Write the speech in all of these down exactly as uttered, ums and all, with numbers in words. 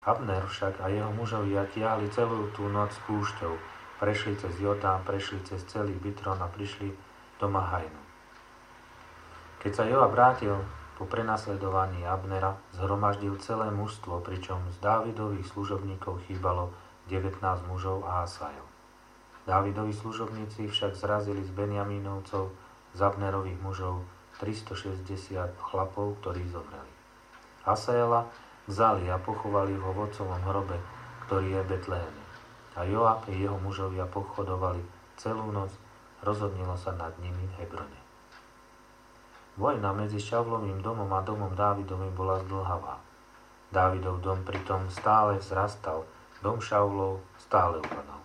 Abner však a jeho mužovia tiahli celú tú noc púšťou, prešli cez Jordán, prešli cez celý Bitron a prišli do Mahajnu. Keď sa Joab vrátil po prenasledovaní Abnera, zhromaždil celé mužstvo, pričom z Dávidových služobníkov chýbalo devätnásť mužov a Asajov. Dávidovi služobníci však zrazili z Benjamínovcov, z Abnerových mužov, tristošesťdesiat chlapov, ktorí zomreli. Asaela vzali a pochovali ho v otcovom hrobe, ktorý je v Betléme. A Joab a jeho mužovia pochodovali celú noc, rozhodnilo sa nad nimi v Hebrone. Vojna medzi Šavlovým domom a domom Dávidovým bola zdĺhavá. Dávidov dom pritom stále vzrastal, dom Šavlov stále upadal.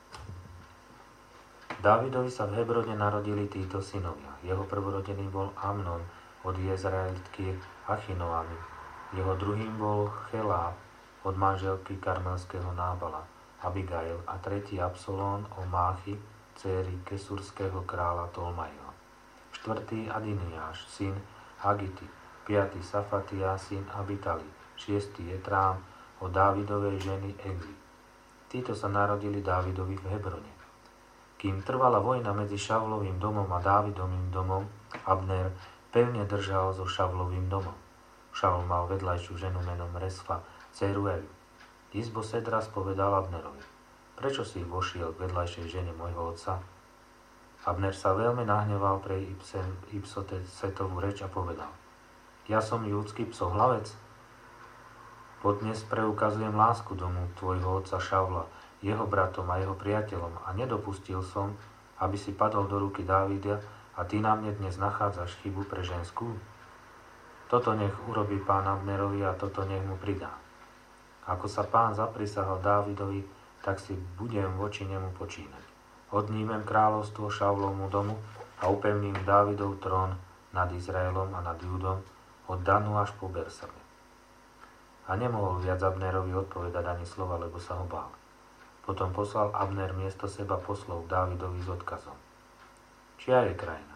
Dávidovi sa v Hebrone narodili títo synovia. Jeho prvorodený bol Amnon od Jezraelitky Achinoamy. Jeho druhým bol Cheláb od manželky karmelského Nábala, Abigail, a tretí Absalón o Máchy, dcéry kesurského kráľa Tolmajho. Štvrtý Adiniáš, syn Hagity, piatý Safatia, syn Abitali, šiestý Jetrám od Dávidovej ženy Egli. Títo sa narodili Dávidovi v Hebrone. Kým trvala vojna medzi Šavlovým domom a Dávidovým domom, Abner pevne držal so Šavlovým domom. Šavl mal vedľajšiu ženu menom Resfa, dceru Evu. Izboset raz povedal Abnerovi: prečo si vošiel k vedľajšej žene môjho otca? Abner sa veľmi nahneval pre Ibsosetovú reč a povedal: ja som júdsky psohlavec? Podnes preukazujem lásku domu tvojho otca Šavla, jeho bratom a jeho priateľom a nedopustil som, aby si padol do ruky Dávida a ty na mne dnes nachádzaš chybu pre ženskú? Toto nech urobí pán Abnerovi a toto nech mu pridá. Ako sa pán zaprisahal Dávidovi, tak si budem voči nemu počínať. Odnímem kráľovstvo Šavlovmu domu a upevním Dávidov trón nad Izraelom a nad Júdom od Danu až po Bersabe. A nemohol viac Abnerovi odpovedať ani slova, lebo sa ho bál. Potom poslal Abner miesto seba poslov Dávidovi s odkazom: čia je krajina?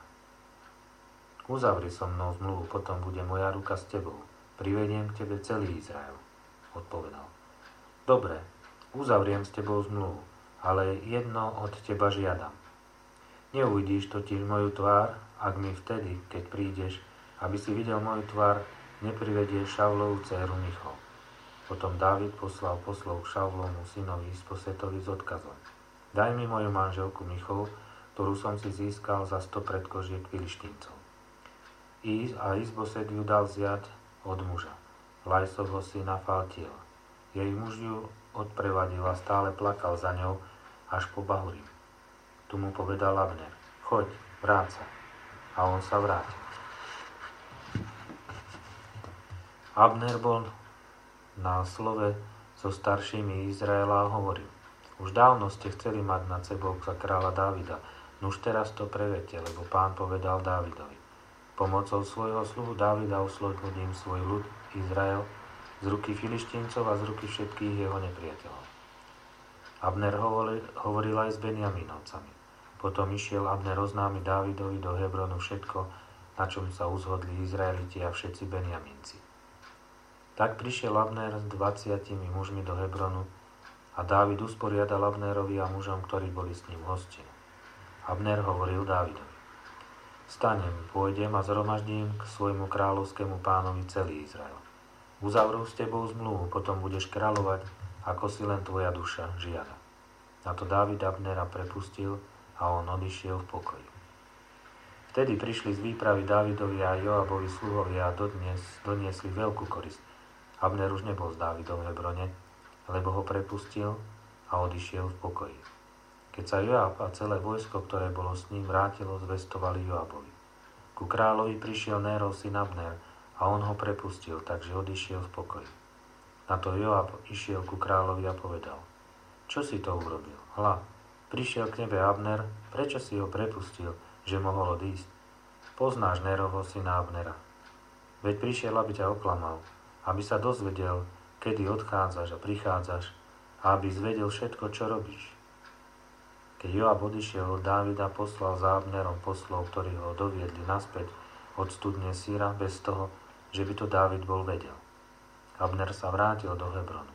Uzavri so mnou zmluvu, potom bude moja ruka s tebou. Privediem k tebe celý Izrael, odpovedal. Dobre, uzavriem s tebou zmluvu, ale jedno od teba žiadam. Neuvidíš totiž moju tvár, ak mi vtedy, keď prídeš, aby si videl moju tvár, neprivedieš Šavlovú dcéru Michal. Potom Dávid poslal poslov k Šavlovmu synovi Isbosetovi s odkazom: daj mi moju manželku Michal, ktorú som si získal za sto predkožiek Filištíncov. I a Isboset ju dal vziať od muža, Lajsovho syna Faltiela. Jej muž ju odprevadil a stále plakal za ňou až po Bahurim. Tu mu povedal Abner: choď, vráť sa. A on sa vrátil. Abner bol na slove so staršími Izraela a hovoril: už dávno ste chceli mať nad sebou za kráľa Dávida, nuž teraz to prevete, lebo pán povedal Dávidovi: pomocou svojho sluhu Dávida oslobodím svoj ľud Izrael z ruky Filištíncov a z ruky všetkých jeho nepriateľov. Abner hovoril, hovoril aj s Benjamínovcami. Potom išiel Abner oznámiť Dávidovi do Hebronu všetko, na čom sa uzhodli Izraeliti a všetci Benjamínci. Tak prišiel Abner s dvaciatimi mužmi do Hebronu a Dávid usporiadal Abnerovi a mužom, ktorí boli s ním v hostine. Abner hovoril Dávidovi: Vstanem, pôjdem a zhromaždím k svojmu kráľovskému pánovi celý Izrael. Uzavrú s tebou zmluvu, potom budeš kráľovať, ako si len tvoja duša žiada. Na to Dávid Abnera prepustil a on odišiel v pokoji. Vtedy prišli z výpravy Dávidovi a Joabovi sluhovia a dodnes doniesli veľkú korist. Abner už nebol s Dávidom v Hebrone, lebo ho prepustil a odišiel v pokoji. Keď sa Joab a celé vojsko, ktoré bolo s ním, vrátilo, zvestovali Joabovi. Ku kráľovi prišiel Nérov syn Abner a on ho prepustil, takže odišiel v pokoji. Na to Joab išiel ku kráľovi a povedal: Čo si to urobil? Hľa, prišiel k tebe Abner, prečo si ho prepustil, že mohol odísť? Poznáš Nérovho syna Abnera. Veď prišiel, aby ťa oklamal, aby sa dozvedel, kedy odchádzaš a prichádzaš a aby zvedel všetko, čo robíš. Keď Joab odišiel od Dávida, poslal za Abnerom poslov, ktorí ho doviedli naspäť od studne Síra bez toho, že by to Dávid bol vedel. Abner sa vrátil do Hebronu.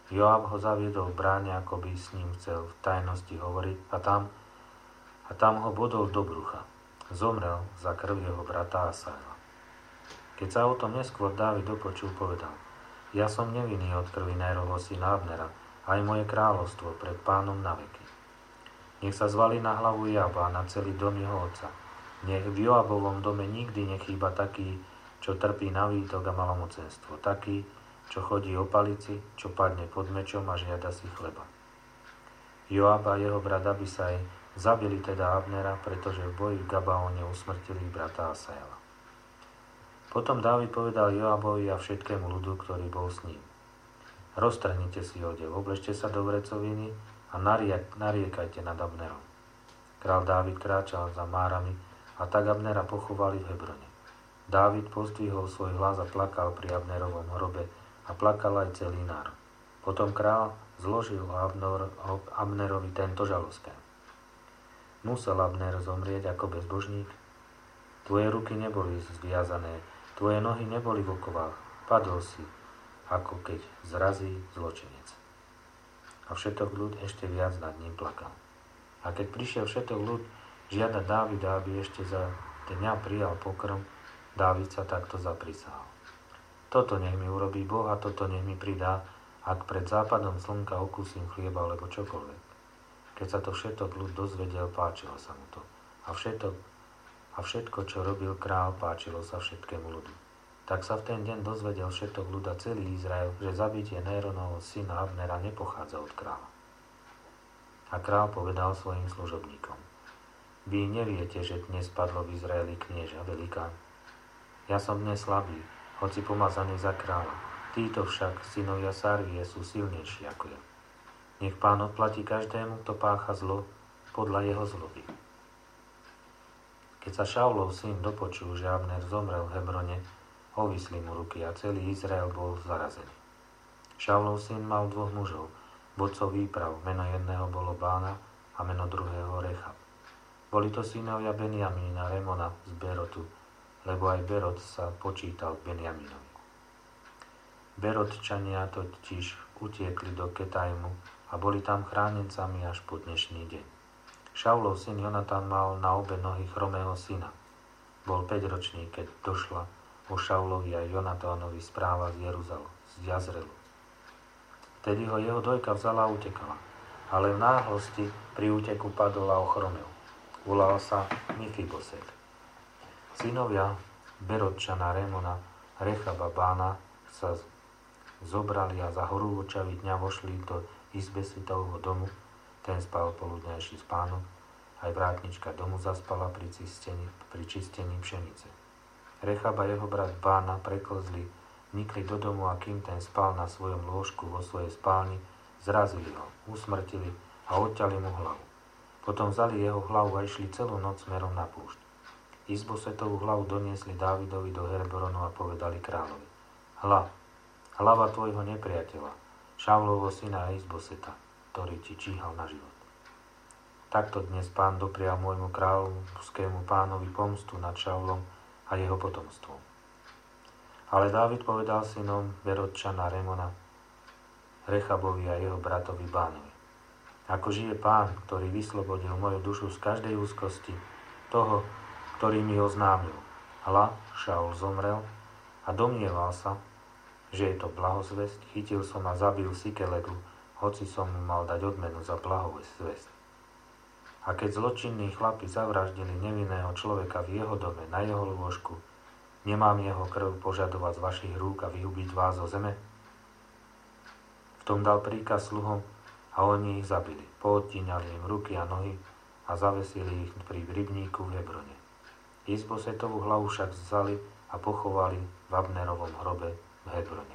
Joab ho zaviedol v bráne, ako by s ním chcel v tajnosti hovoriť a tam, a tam ho bodol do brucha. Zomrel za krv jeho brata Asaela. Keď sa o tom neskôr Dávid dopočul, povedal: Ja som nevinný od krvi Nérovho syna Abnera, aj moje kráľovstvo pred pánom na veky. Nech sa zvalí na hlavu Joaba a na celý dom jeho otca. Nech v Joabovom dome nikdy nechýba taký, čo trpí na výtok a malomocenstvo, taký, čo chodí o palici, čo padne pod mečom a žiada si chleba. Joab a jeho brat Abisaj zabili teda Abnera, pretože v boji v Gabaóne usmrtili brata Asaela. Potom Dávid povedal Joabovi a všetkému ľudu, ktorý bol s ním: Roztrhnite si odev, obležte sa do vrecoviny a nariek, nariekajte nad Abnerom. Král Dávid kráčal za márami a tak Abnera pochovali v Hebrone. Dávid pozdvihol svoj hlas a plakal pri Abnerovom hrobe a plakal aj celý národ. Potom král zložil Abner, Abnerovi tento žalospev: Musel Abner zomrieť ako bezbožník? Tvoje ruky neboli zviazané, tvoje nohy neboli v okovách, padol si, ako keď zrazí zločinec. A všetok ľud ešte viac nad ním plakal. A keď prišiel všetok ľud žiadať Dávida, aby ešte za dňa prijal pokrm, Dávid sa takto zaprisahal: Toto nech mi urobí Boh a toto nech mi pridá, ak pred západom slnka okúsim chlieba alebo čokoľvek. Keď sa to všetok ľud dozvedel, páčilo sa mu to. A všetko, a všetko, čo robil král, páčilo sa všetkému ľudu. Tak sa v ten deň dozvedel všetok ľud a celý Izrael, že zabitie Néronovho syna Abnera nepochádza od kráľa. A král povedal svojim služobníkom: Vy neviete, že dnes padlo v Izraeli knieža velikán. Ja som dnes slabý, hoci pomazaný za kráľa. Títo však, synovia Sarvie, sú silnejší ako ja. Nech Pán odplatí každému, kto pácha zlo, podľa jeho zloby. Keď sa Šaulov syn dopočul, že Abner zomrel v Hebrone, ovisli mu ruky a celý Izrael bol zarazený. Šaulov syn mal dvoch mužov, vodcov výprav, meno jedného bolo Bána a meno druhého Rechab. Boli to synovia Benjamína, Remona z Berotu, lebo aj Berot sa počítal k Benjaminovi. Berotčania totiž utiekli do Ketajmu a boli tam chránencami až po dnešný deň. Šaulov syn Jonatan mal na obe nohy chromého syna. Bol päťročný, keď došla o Šaulovi a Jonatánovi správa z Jeruzalema, z Jazrelu. Vtedy ho jeho dojka vzala a utekala, ale v náhlosti pri úteku padol a ochromel. Volal sa Mifiboset. Synovia Berotčana, Remona, Rechaba, Bána sa zobrali a za horúčavý dňa vošli do izbe svitovho domu. Ten spal poludňajší spánok, aj vrátnička domu zaspala pri čistení, pri čistení pšenice. Rechab a jeho brat Bána preklzli, vnikli do domu a kým ten spal na svojom lôžku vo svojej spálni, zrazili ho, usmrtili a odťali mu hlavu. Potom vzali jeho hlavu a išli celú noc smerom na púšť. Izbosetovú hlavu doniesli Dávidovi do Hebronu a povedali kráľovi: Hľa, hlava tvojho nepriateľa, Šaulovho syna Izboseta, ktorý ti číhal na život. Takto dnes Pán doprial môjmu kráľovskému pánovi pomstu nad Šaulom a jeho potomstvom. Ale Dávid povedal synom Berotčana, Remona, Rechabovi a jeho bratovi Bánovi: Ako žije Pán, ktorý vyslobodil moju dušu z každej úzkosti, toho, ktorý mi oznámil: Hľa, Šaul zomrel, a domnieval sa, že je to blahozvesť, chytil som a zabil Sikelegu, hoci som mu mal dať odmenu za blahozvesť. A keď zločinní chlapi zavraždili nevinného človeka v jeho dome, na jeho lôžku, nemám jeho krv požadovať z vašich rúk a vyhubiť vás zo zeme? V tom dal príkaz sluhom a oni ich zabili. Poodtíňali im ruky a nohy a zavesili ich pri rybníku v Hebrone. Izbosetovú hlavu však vzali a pochovali v Abnerovom hrobe v Hebrone.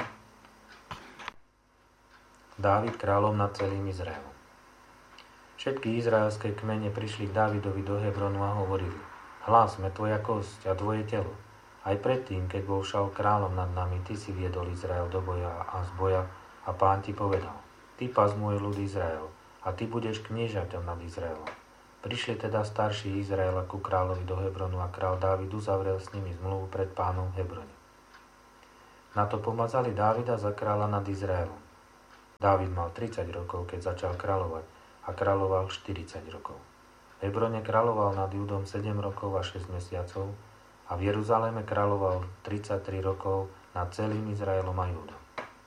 Dávid kráľom nad celým Izraelom. Všetky izraelské kmene prišli k Dávidovi do Hebronu a hovorili: Hľa, sme tvoja kosť a tvoje telo. Aj predtým, keď bol Šaul kráľom nad nami, ty si viedol Izrael do boja a z boja a Pán ti povedal: Ty pas môj ľud Izrael a ty budeš kniežaťom nad Izraelom. Prišli teda starší Izraela ku kráľovi do Hebronu a král Dávid uzavrel s nimi zmluvu pred Pánom v Hebrone. Na to pomazali Dávida za kráľa nad Izraelom. Dávid mal tridsať rokov, keď začal kráľovať a kráľoval štyridsať rokov. V Hebrone kráľoval nad Judom sedem rokov a šesť mesiacov a v Jeruzaléme kráľoval tridsaťtri rokov nad celým Izraelom a Judom.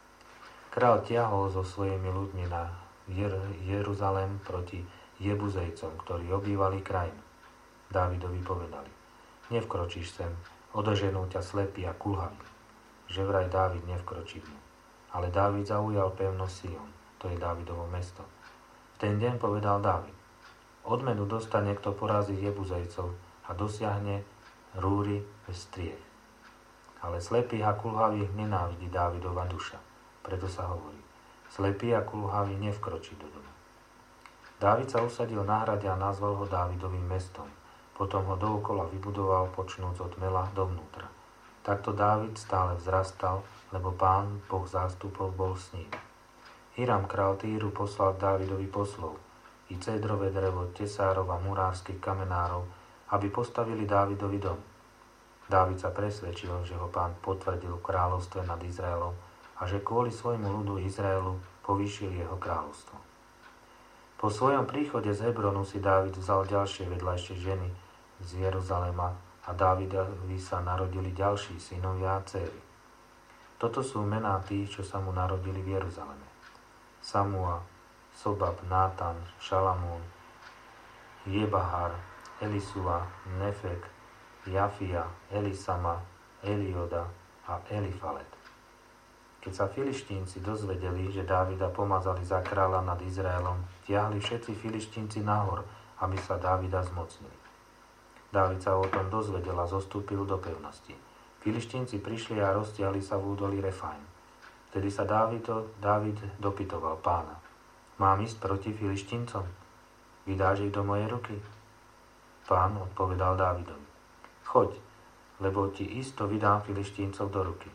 Král tiahol so svojimi ľuďmi na Jer- Jeruzalém proti Jebuzejcom, ktorí obývali krajinu. Dávidovi povedali: Nevkročíš sem, odoženú ťa slepý a kulhavý. Že vraj Dávid nevkročí v ňu. Ale Dávid zaujal pevnosť Sion, to je Dávidovo mesto. V ten deň povedal Dávid: Odmenu dostane, kto porazí Jebuzejcov a dosiahne rúry bez striech. Ale slepých a kulhavých nenávidí Dávidova duša. Preto sa hovorí: Slepý a kulhavý nevkročí do domu. Dávid sa usadil na hrade a nazval ho Dávidovým mestom. Potom ho dookola vybudoval, počnúc od mela dovnútra. Takto Dávid stále vzrastal, lebo Pán, Boh zástupov, bol s ním. Hiram, král Týru, poslal Dávidovi poslov i cédrové drevo, tesárov a murárskych kamenárov, aby postavili Dávidovi dom. Dávid sa presvedčil, že ho Pán potvrdil v kráľovstve nad Izraelom a že kvôli svojmu ľudu Izraelu povýšil jeho kráľovstvo. Po svojom príchode z Hebronu si Dávid vzal ďalšie vedľajšie ženy z Jeruzalema a Dávidovi sa narodili ďalší synovia a dcéry. Toto sú mená tých, čo sa mu narodili v Jeruzaleme: Samua, Sobab, Nátan, Šalamún, Jebahar, Elisua, Nefek, Jafia, Elisama, Elioda a Elifalet. Keď sa Filištínci dozvedeli, že Dávida pomazali za kráľa nad Izraelom, tiahli všetci Filištínci nahor, aby sa Dávida zmocnili. Dávid sa o tom dozvedel a zostúpil do pevnosti. Filištínci prišli a roztiahli sa v údolí Refaim. Vtedy sa Dávid, Dávid dopytoval Pána: Mám ísť proti Filištíncom? Vydáš ich do mojej ruky? Pán odpovedal Dávidovi: Choď, lebo ti isto vydám Filištíncov do ruky.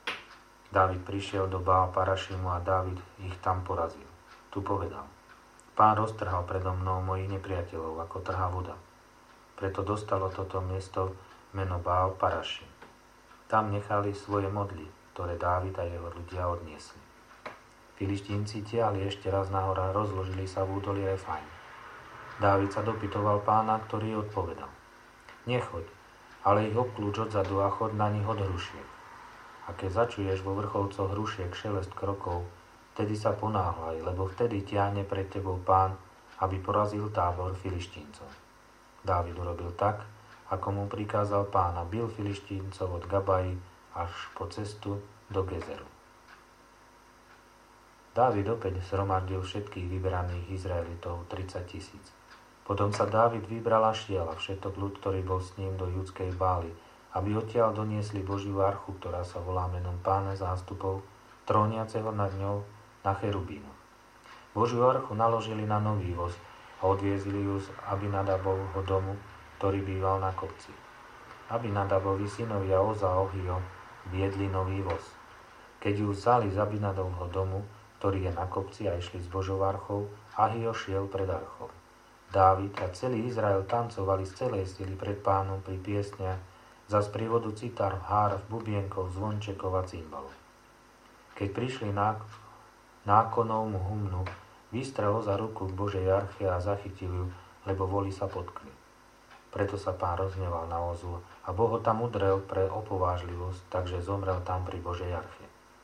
Dávid prišiel do Bála Parašimu a Dávid ich tam porazil. Tu povedal: Pán roztrhal predo mnou mojich nepriateľov, ako trhá voda. Preto dostalo toto miesto meno Bál Parašim. Tam nechali svoje modly, ktoré Dávid a jeho ľudia odniesli. Filištínci tiahli ešte raz nahor a rozložili sa v údolí Refaim. Dávid sa dopytoval Pána, ktorý odpovedal: Nechoď, ale ich obklúč odzadu a chod na nich od hrušiek. A keď začuješ vo vrcholcoch hrušiek šelest krokov, vtedy sa ponáhľaj, lebo vtedy tiahne pred tebou Pán, aby porazil tábor Filištíncov. Dávid urobil tak, ako mu prikázal Pán, a bil Filištíncov od Gabaji až po cestu do Gezeru. Dávid opäť zhromaždil všetkých vybraných Izraelitov tridsať tisíc. Potom sa Dávid vybral a šiel a všetok ľud, ktorý bol s ním, do judskej Bály, aby odtiaľ doniesli Božiu archu, ktorá sa volá menom Pána zástupov, tróniaceho nad ňou na cherubínoch. Božiu archu naložili na nový voz a odviezli ju z Abinadabovho domu, ktorý býval na kopci. Abinadabovi synovia Oza a Ohio viedli nový voz. Keď ju vzali z Abinadabovho domu, ktorý je na kopci, a išli s Božou archou, Ahio šiel pred archou. Dávid a celý Izrael tancovali z celej sily pred Pánom pri piesniach za sprievodu citar, hárv, bubienkov, zvončekov a cymbalov. Keď prišli na nákonovmu humnu, vystrel za ruku k Božej arche a zachytil ju, lebo voli sa potkli. Preto sa Pán rozhneval na Ozu a Boh ho tam udrel pre opovážlivosť, takže zomrel tam pri Božej arche.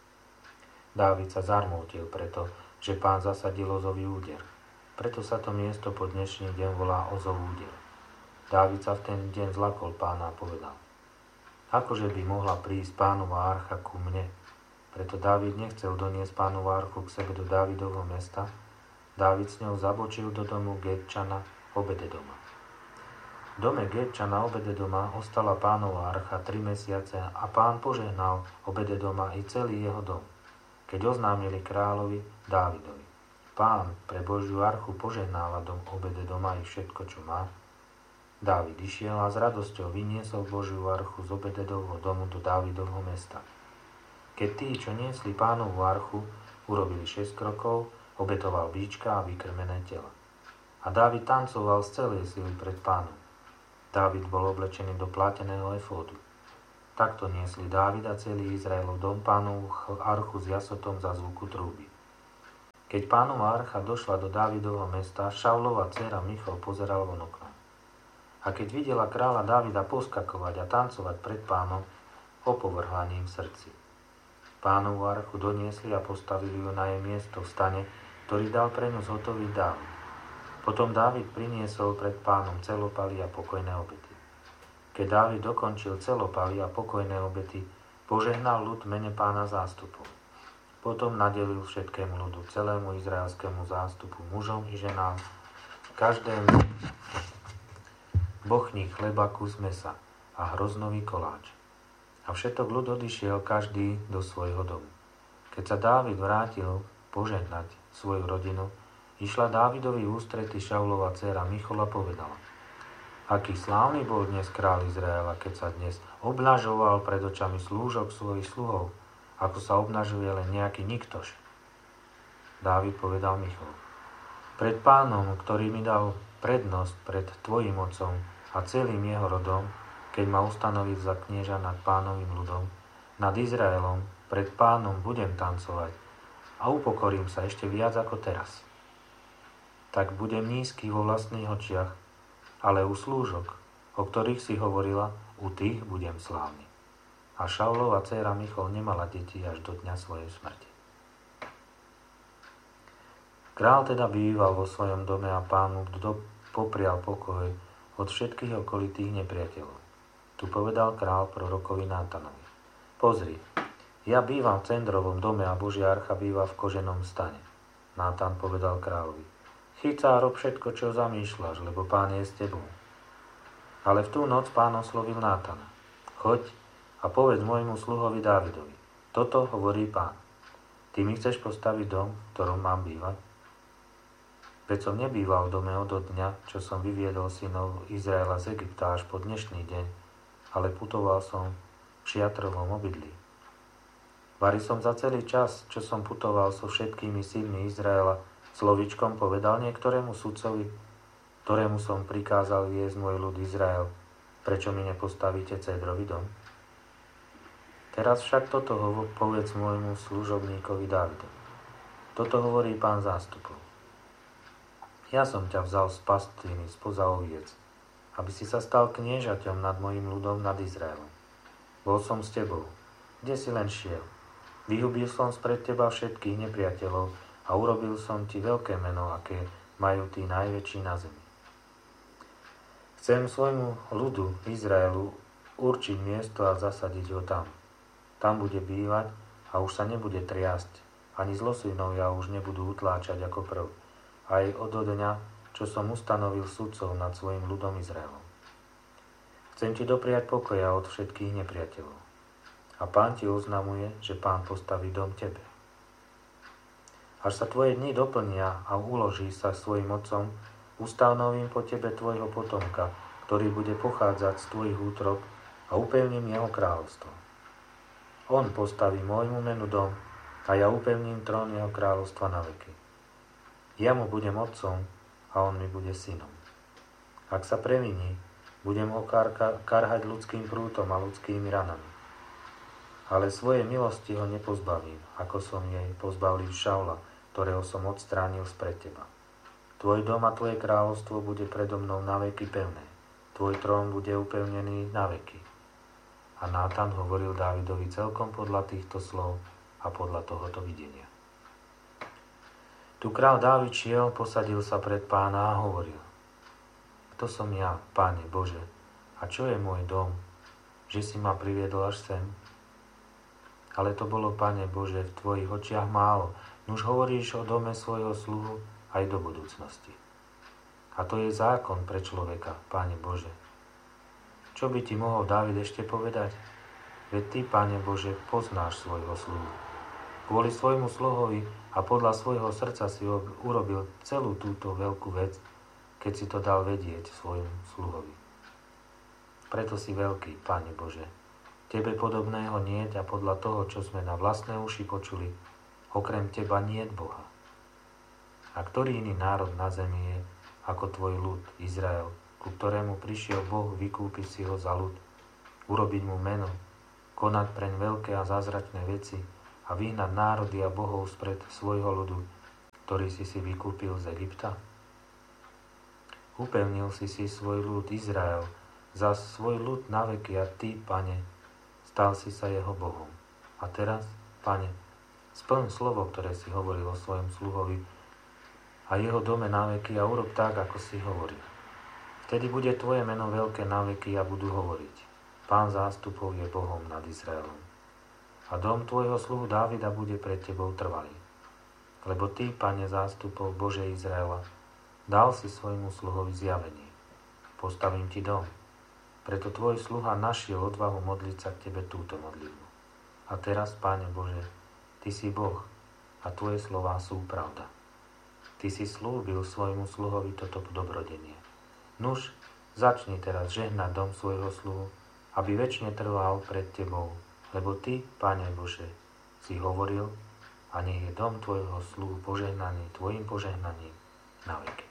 Dávid sa zarmútil preto, že Pán zasadil Ozový úder. Preto sa to miesto po dnešný deň volá Ozov úder. Dávid sa v ten deň zlakol Pána a povedal: Akože by mohla prísť Pánova archa ku mne? Preto Dávid nechcel doniesť Pánovu archu k sebe do Dávidovho mesta. Dávid s ňou zabočil do domu Gétčana Obededoma. V dome Gétčana Obededoma ostala Pánova archa tri mesiace a Pán požehnal Obededoma i celý jeho dom. Keď oznámili kráľovi Dávidovi: Pán pre Božiu archu požehnáva dom Obededoma i všetko, čo má, Dávid išiel a s radosťou vyniesol Božiu archu z Obededovho domu do Dávidovho mesta. Keď tí, čo niesli Pánovu archu, urobili šesť krokov, obetoval bíčka a vykrmené tela. A Dávid tancoval z celej sily pred Pánom. Dávid bol oblečený do pláteného efódu. Takto niesli Dávid a celý Izraelov dom Pánovu archu s jasotom za zvuku trúby. Keď Pánova archa došla do Dávidovho mesta, Šaulova dcéra Michal pozerala von oknom. A keď videla kráľa Dávida poskakovať a tancovať pred Pánom, opovrhla ním v srdci. Pánovu archu doniesli a postavili ju na jej miesto v stane, ktorý dal pre ňu zhotoviť Dávid. Potom Dávid priniesol pred Pánom celopaly a pokojné obety. Keď Dávid dokončil celopaly a pokojné obety, požehnal ľud mene Pána zástupov. Potom nadelil všetkému ľudu, celému izraelskému zástupu, mužom i ženám, každému bochník chleba, kus mesa a hroznový koláč. A všetok ľud odišiel každý do svojho domu. Keď sa Dávid vrátil požehnať svoju rodinu, išla Dávidovi ústrety Šaulova dcéra Michola povedala: Aký slávny bol dnes kráľ Izraela, keď sa dnes obnažoval pred očami slúžok svojich sluhov, ako sa obnažuje len nejaký niktoš. Dávid povedal Michal: Pred Pánom, ktorý mi dal prednosť pred tvojim otcom a celým jeho rodom, keď ma ustanoviť za knieža nad Pánovým ľudom, nad Izraelom, pred Pánom budem tancovať a upokorím sa ešte viac ako teraz. Tak budem nízky vo vlastných očiach, ale u slúžok, o ktorých si hovorila, u tých budem slávny. A Šaulova dcéra Michal nemala deti až do dňa svojej smrti. Král teda býval vo svojom dome a Pánu poprial pokoj od všetkých okolitých nepriateľov. Tu povedal král prorokovi Nátanovi: Pozri, ja bývam v cendrovom dome a Božia archa býva v koženom stane. Nátan povedal kráľovi: Chyť sa a rob všetko, čo zamýšľaš, lebo Pán je s tebou. Ale v tú noc Pán oslovil Nátana: Choď a povedz môjmu sluhovi Dávidovi: Toto hovorí Pán. Ty mi chceš postaviť dom, v ktorom mám bývať? Veď som nebýval v dome od dňa, čo som vyviedol synov Izraela z Egypta až po dnešný deň, ale putoval som v šiatrovom obydlí. Vari som za celý čas, čo som putoval so všetkými synmi Izraela, slovičkom povedal niektorému sudcovi, ktorému som prikázal viesť môj ľud Izrael: Prečo mi nepostavíte cédrový dom? Teraz však toto hovor, povedz môjmu služobníkovi Dávidovi. Toto hovorí Pán zástupov: Ja som ťa vzal z pastviny spoza oviec, aby si sa stal kniežaťom nad mojím ľudom, nad Izraelom. Bol som s tebou, kde si len šiel. Vyhubil som spred teba všetkých nepriateľov a urobil som ti veľké meno, aké majú tí najväčší na zemi. Chcem svojmu ľudu Izraelu určiť miesto a zasadiť ho tam. Tam bude bývať a už sa nebude triasť, ani zlosvinovia už nebudú utláčať ako prv, aj od dňa, čo som ustanovil sudcov nad svojim ľudom Izraelom. Chcem ti dopriať pokoja od všetkých nepriateľov. A Pán ti oznamuje, že Pán postaví dom tebe. Až sa tvoje dni doplnia a uloží sa svojim otcom, ustanovím po tebe tvojho potomka, ktorý bude pochádzať z tvojich útrob, a upevním jeho kráľovstvo. On postaví môjmu menu dom a ja upevním trón jeho kráľovstva na veky. Ja mu budem otcom a on mi bude synom. Ak sa previní, budem ho karka, karhať ľudským prútom a ľudskými ranami. Ale svojej milosti ho nepozbavím, ako som jej pozbavil Šaula, ktorého som odstránil spred teba. Tvoj dom a tvoje kráľovstvo bude predo mnou na veky pevné. Tvoj trón bude upevnený na veky. A Nátan hovoril Dávidovi celkom podľa týchto slov a podľa tohoto videnia. Tu král Dávid šiel, posadil sa pred Pána a hovoril: Kto som ja, Páne Bože, a čo je môj dom, že si ma priviedol až sem? Ale to bolo, Pane Bože, v tvojich očiach málo, nuž hovoríš o dome svojho sluhu aj do budúcnosti. A to je zákon pre človeka, Pane Bože. Čo by ti mohol Dávid ešte povedať? Veď ty, Pane Bože, poznáš svojho sluhu. Kvôli svojmu sluhovi a podľa svojho srdca si urobil celú túto veľkú vec, keď si to dal vedieť svojmu sluhovi. Preto si veľký, Pane Bože. Tebe podobného niet a podľa toho, čo sme na vlastné uši počuli, okrem teba niet Boha. A ktorý iný národ na zemi je ako tvoj ľud, Izrael, ku ktorému prišiel Boh vykúpiť si ho za ľud, urobiť mu meno, konať preň veľké a zázračné veci a vyhnať národy a bohov spred svojho ľudu, ktorý si si vykúpil z Egypta? Upevnil si si svoj ľud Izrael za svoj ľud na veky a ty, Pane, stal si sa jeho Bohom. A teraz, Pane, splň slovo, ktoré si hovoril o svojom sluhovi a jeho dome na veky a urob tak, ako si hovoril. Vtedy bude tvoje meno veľké na veky a budú hovoriť: Pán zástupov je Bohom nad Izraelom. A dom tvojho sluhu Dávida bude pred tebou trvalý. Lebo ty, Pane zástupov Bože Izraela, dal si svojmu sluhovi zjavenie. Postavím ti dom. Preto tvoj sluha našiel odvahu modliť sa k tebe túto modlitbu. A teraz, Pane Bože, ty si Boh a tvoje slová sú pravda. Ty si slúbil svojmu sluhovi toto dobrodenie. Nuž, začni teraz žehnať dom svojho sluhu, aby večne trval pred tebou, lebo ty, Pane Bože, si hovoril a nech je dom tvojho sluhu požehnaný tvojim požehnaním na veky.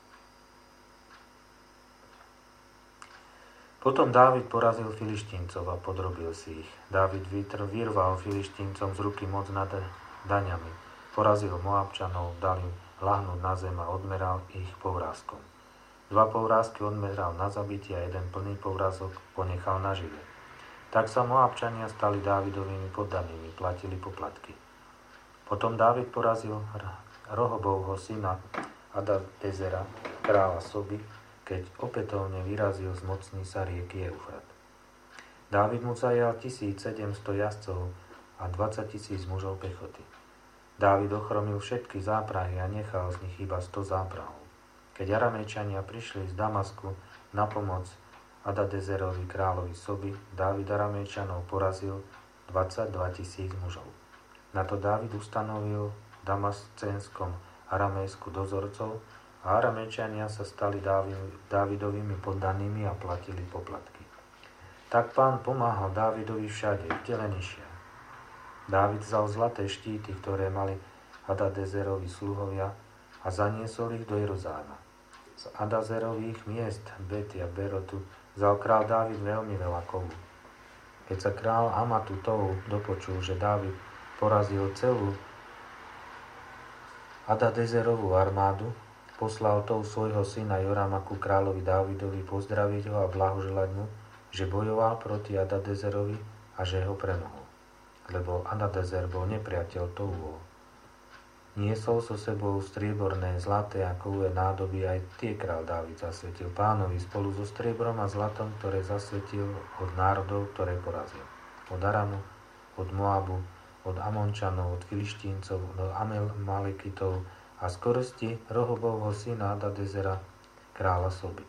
Potom Dávid porazil Filištíncov a podrobil si ich. Dávid vyrval Filištíncom z ruky moc nad daňami, porazil Moabčanov, dal im lahnúť na zem a odmeral ich povrázkom. Dva povrázky odmeral na zabitie a jeden plný povrázok ponechal na živé. Tak sa Moabčania stali Dávidovými poddanými, platili poplatky. Potom Dávid porazil Rohobovho syna Adadezera, kráľa Soby, keď opätovne vyrazil z mocní sa rieky Eufrat. Dávid mu zajal tisícsedemsto jazdcov a dvadsať tisíc mužov pechoty. Dávid ochromil všetky záprahy a nechal z nich iba sto záprahov. Keď Aramejčania prišli z Damasku na pomoc Adadezerovi kráľovi Soby, Dávid Aramejčanov porazil dvadsaťdva tisíc mužov. Na to Dávid ustanovil v Damascenskom Aramejsku dozorcov a Aramejčania sa stali Dávidovými poddanými a platili poplatky. Tak Pán pomáhal Dávidovi všade, kde len išiel. Dávid vzal zlaté štíty, ktoré mali Hadadezerovi sluhovia, a zaniesol ich do Jeruzálema. Z Adazerových miest Betia Berotu vzal král Dávid veľmi veľa kovu. Keď sa král Amatu Tou dopočul, že Dávid porazil celú Adadezerovú armádu, poslal Tou svojho syna Jorama ku kráľovi Dávidovi pozdraviť ho a blahoželať mu, že bojoval proti Adadezerovi a že ho premohol. Lebo Adadezer bol nepriateľ Touho. Niesol so sebou strieborné, zlaté a kovové nádoby, aj tie král Dávid zasvetil Pánovi spolu so striebrom a zlatom, ktoré zasvetil od národov, ktoré porazil. Od Aramu, od Moabu, od Amončanov, od Filištíncov, od Amalekitov a z koristi Rohobovho syna Adadezera, kráľa Soby.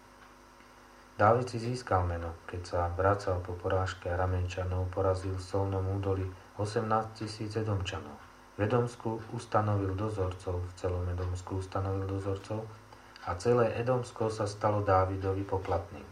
Dávid si získal meno, keď sa vracal po porážke Aramejčanov, porazil v Solnom údolí osemnásť tisíc Edomčanov. V Edomsku ustanovil dozorcov, v celom Edomsku ustanovil dozorcov a celé Edomsko sa stalo Dávidovi poplatným.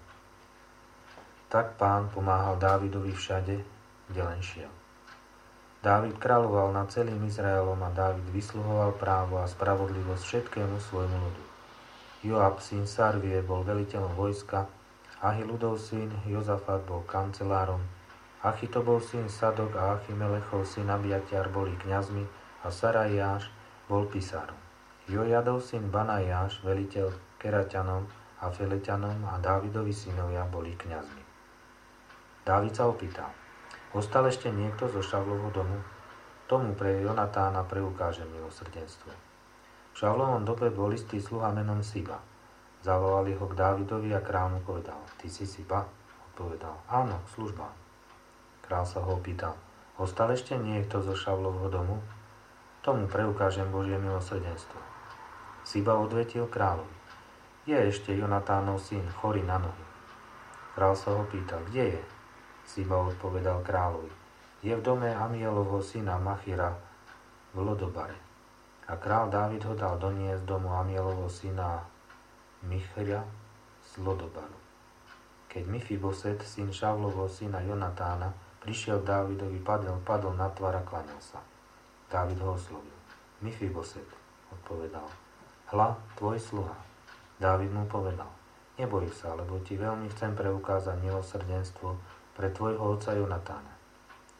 Tak Pán pomáhal Dávidovi všade, kde len šiel. Dávid kráľoval nad celým Izraelom a Dávid vysluhoval právo a spravodlivosť všetkému svojmu ľudu. Joab, syn Sarvie, bol veliteľom vojska, Ahiludov syn Jozafat bol kancelárom, Achitobov syn Sadok a Achimelechov syn Abiatiar boli kňazmi a Sarajáš bol pisárom. Jojadov syn Banajáš, veliteľ Keraťanom a Feleťanom a Dávidovi synovia boli kňazmi. Dávid sa opýtal: ostal ešte niekto zo Šavlovho domu? Tomu pre Jonatána preukáže milosrdenstvo. V Šavlovom dobe bol istý sluha menom Siba. Zavolali ho k Dávidovi a kráľ mu povedal: Ty si Siba? Odpovedal: Áno, služba. Král sa ho opýtal: ostal ešte niekto zo Šavlovho domu? Tomu preukážem Božie milosrdenstvo. Siba odvetil kráľovi: Je ešte Jonatánov syn, chorý na nohy. Král sa ho pýtal: Kde je? Siba odpovedal kráľovi: Je v dome Amielovho syna Machira v Lodobare. A král Dávid ho dal doniesť domu Amielovho syna Michria z Lodobaru. Keď Mifiboset, syn Šavlovho syna Jonatána, prišiel k Dávidovi, padol, padol na tvár a klaňal sa. Dávid ho oslovil: Mifiboset, odpovedal. Hľa, tvoj sluha. Dávid mu povedal: Neboj sa, lebo ti veľmi chcem preukázať milosrdenstvo pre tvojho otca Jonatána.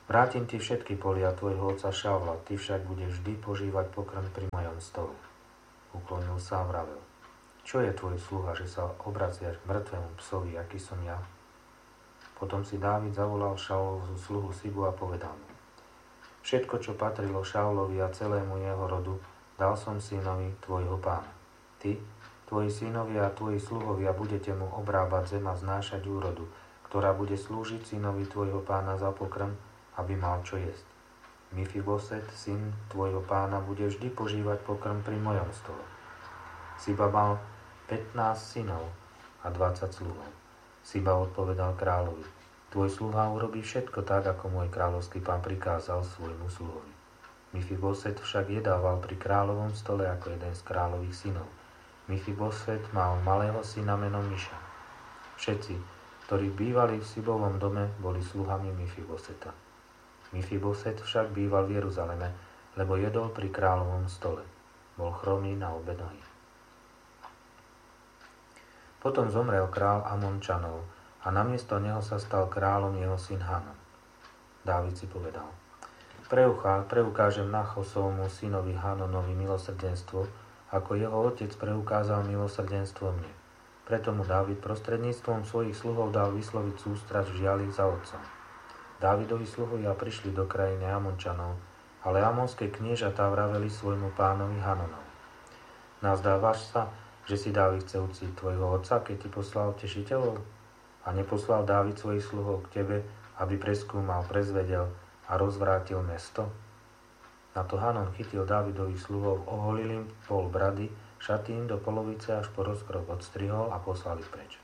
Vrátim ti všetky polia tvojho otca Šaula, ty však budeš vždy požívať pokrm pri mojom stole. Uklonil sa a vravel: Čo je tvoj sluha, že sa obraciaš k mŕtvemu psovi, aký som ja? Potom si Dávid zavolal Šaulovú sluhu Sibu a povedal mu: Všetko, čo patrilo Šaulovi a celému jeho rodu, dal som synovi tvojho pána. Ty, tvoji synovia a tvoji sluhovia budete mu obrábať zem a znášať úrodu, ktorá bude slúžiť synovi tvojho pána za pokrm, aby mal čo jesť. Mifiboset, syn tvojho pána, bude vždy požívať pokrm pri mojom stole. Siba mal pätnásť synov a dvadsať sluhov. Siba odpovedal kráľovi: Tvoj sluha urobí všetko tak, ako môj kráľovský pán prikázal svojmu sluhovi. Mifiboset však jedával pri kráľovom stole ako jeden z kráľových synov. Mifiboset mal malého syna menom Miša. Všetci, ktorí bývali v Sibovom dome, boli sluhami Mifiboseta. Mifiboset však býval v Jeruzaleme, lebo jedol pri kráľovom stole. Bol chromý na obe nohy. Potom zomrel král Amončanov a namiesto neho sa stal kráľom jeho syn Hanan. Dávid si povedal: Preuchá, preukážem Nachosovmu synovi Hanonovi milosrdenstvo, ako jeho otec preukázal milosrdenstvo mne. Preto mu Dávid prostredníctvom svojich sluhov dal vysloviť sústrasť v žiali za otcom. Dávidovi sluhovia prišli do krajiny Amončanov, ale amonské kniežatá vraveli svojmu pánovi Hanonovi: Nazdávaš sa, že si Dávid chce uctiť tvojho otca, keď ti poslal tešiteľov? A neposlal Dávid svojich sluhov k tebe, aby preskúmal, prezvedel a rozvrátil mesto? Na to Hanon chytil Dávidových sluhov, oholil im pol brady, šaty im do polovice až po rozkrok odstrihol a poslali preč.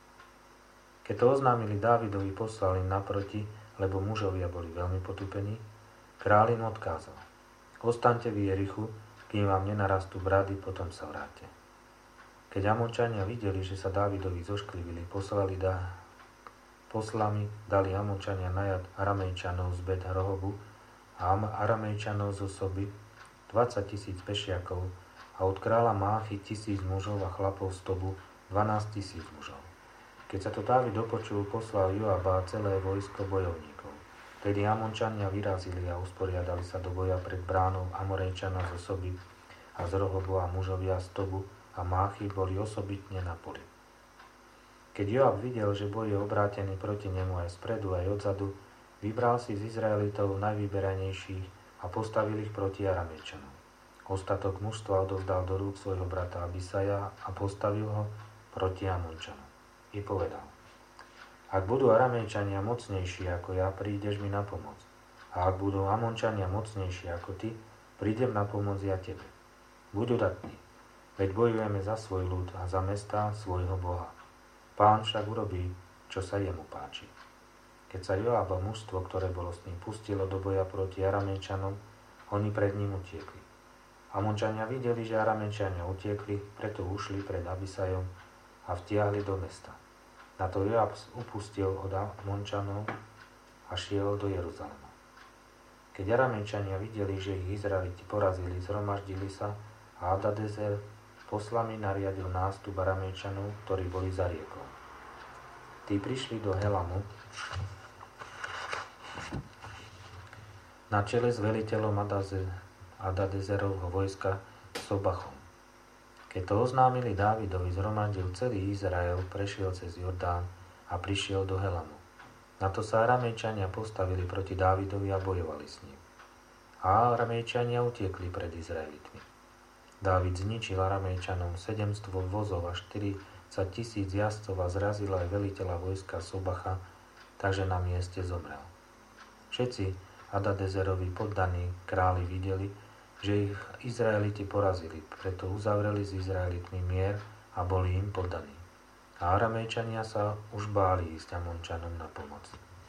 Keď to oznámili Dávidovi, poslali im naproti, lebo mužovia boli veľmi potupení, kráľ im odkázal: Ostaňte v Jerichu, kým vám nenarastú brady, potom sa vráte. Keď Amončania videli, že sa Dávidovi zošklivili, poslali dá... poslami dali Amončania najad Aramejčanov z Bet Rohobu a Aramejčanov zo Soby, dvadsať tisíc pešiakov, a od kráľa Máchy tisíc mužov a chlapov z Tobu, dvanásť tisíc mužov. Keď sa to Dávid dopočul, poslal Joaba a celé vojsko bojovníkov. Tedy Amončania vyrazili a usporiadali sa do boja pred bránou Amorejčana zo Soby a z Rohobu, a mužovia z Tobu a Máchy boli osobitne na poli. Keď Joab videl, že boj je obrátený proti nemu aj spredu, aj odzadu, vybral si z Izraelitov najvyberanejších a postavil ich proti Aramejčanom. Ostatok mužstva odovzdal do rúk svojho brata Abisaja a postavil ho proti Amončanom. I povedal: Ak budú Aramejčania mocnejší ako ja, prídeš mi na pomoc. A ak budú Amončania mocnejší ako ty, prídem na pomoc ja tebe. Buď udatný, veď bojujeme za svoj ľud a za mestá svojho Boha. Pán však urobí, čo sa jemu páči. Keď sa Joab a mužstvo, ktoré bolo s ním, pustilo do boja proti Aramejčanom, oni pred ním utiekli. Amončania videli, že Aramejčania utiekli, preto ušli pred Abisajom a vtiahli do mesta. Na to Joab upustil od Amončanov a šiel do Jeruzalema. Keď Aramejčania videli, že ich Izraeliti porazili, zhromaždili sa a Adadezer poslami nariadil nástup Aramejčanov, ktorí boli za riekou. Tí prišli do Helamu na čele s veliteľom Adadezerovho vojska Sobachom. Keď to oznámili Dávidovi, zhromaždil celý Izrael, prešiel cez Jordán a prišiel do Helamu. Na to sa Aramejčania postavili proti Dávidovi a bojovali s ním. A Aramejčania utiekli pred Izraelitmi. Dávid zničil Aramejčanom sedemsto vozov a štyridsať tisíc jazdcov a zrazil aj veliteľa vojska Sobacha, takže na mieste zomrel. Všetci Adadezerovi poddaní králi videli, že ich Izraeliti porazili, preto uzavreli s Izraelitmi mier a boli im poddaní. A Aramejčania sa už báli ísť Amončanom na pomoc.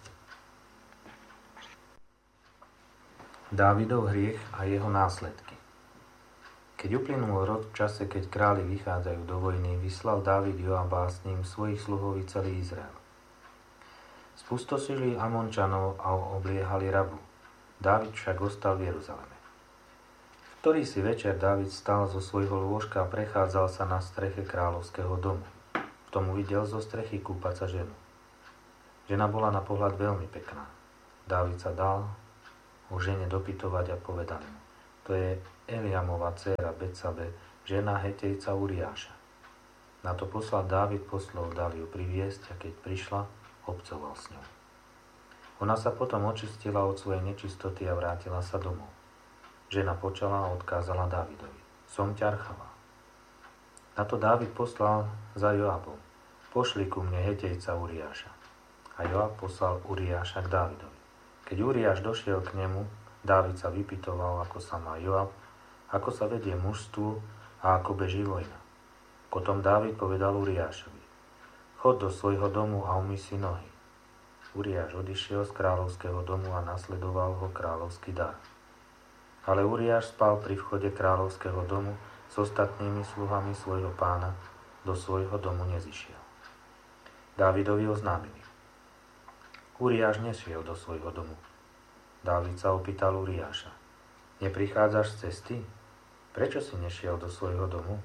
Dávidov hriech a jeho následky. Keď uplynul rok v čase, keď králi vychádzajú do vojny, vyslal Dávid Joaba a s ním svojich sluhov i celý Izrael. Spustosili Amončanov a obliehali Rabu. Dávid však ostal v Jeruzaleme. Ktorý si večer Dávid stal zo svojho lôžka a prechádzal sa na streche kráľovského domu. V tom uvidel zo strechy kúpať sa ženu. Žena bola na pohľad veľmi pekná. Dávid sa dal o žene dopytovať a povedal mu: to je Eliamova dcéra Betsabe, žena Hetejca Uriáša. Na to poslal Dávid poslov, dal ju priviesť a keď prišla, obcoval s ňou. Ona sa potom očistila od svojej nečistoty a vrátila sa domov. Žena počala a odkázala Dávidovi: som ťarchavá. Na to Dávid poslal za Joabom: pošli ku mne Hetejca Uriáša. A Joab poslal Uriáša k Dávidovi. Keď Uriáš došiel k nemu, Dávid sa vypytoval, ako sa má Joab, ako sa vedie mužstvu a ako beží vojna. Potom Dávid povedal Uriášovi: chod do svojho domu a umyj si nohy. Uriáš odišiel z kráľovského domu a nasledoval ho kráľovský dar. Ale Uriáš spal pri vchode kráľovského domu s ostatnými sluhami svojho pána, do svojho domu nezišiel. Dávidovi oznámili: Uriáš nešiel do svojho domu. Dávid sa opýtal Uriáša: neprichádzaš z cesty? Prečo si nešiel do svojho domu?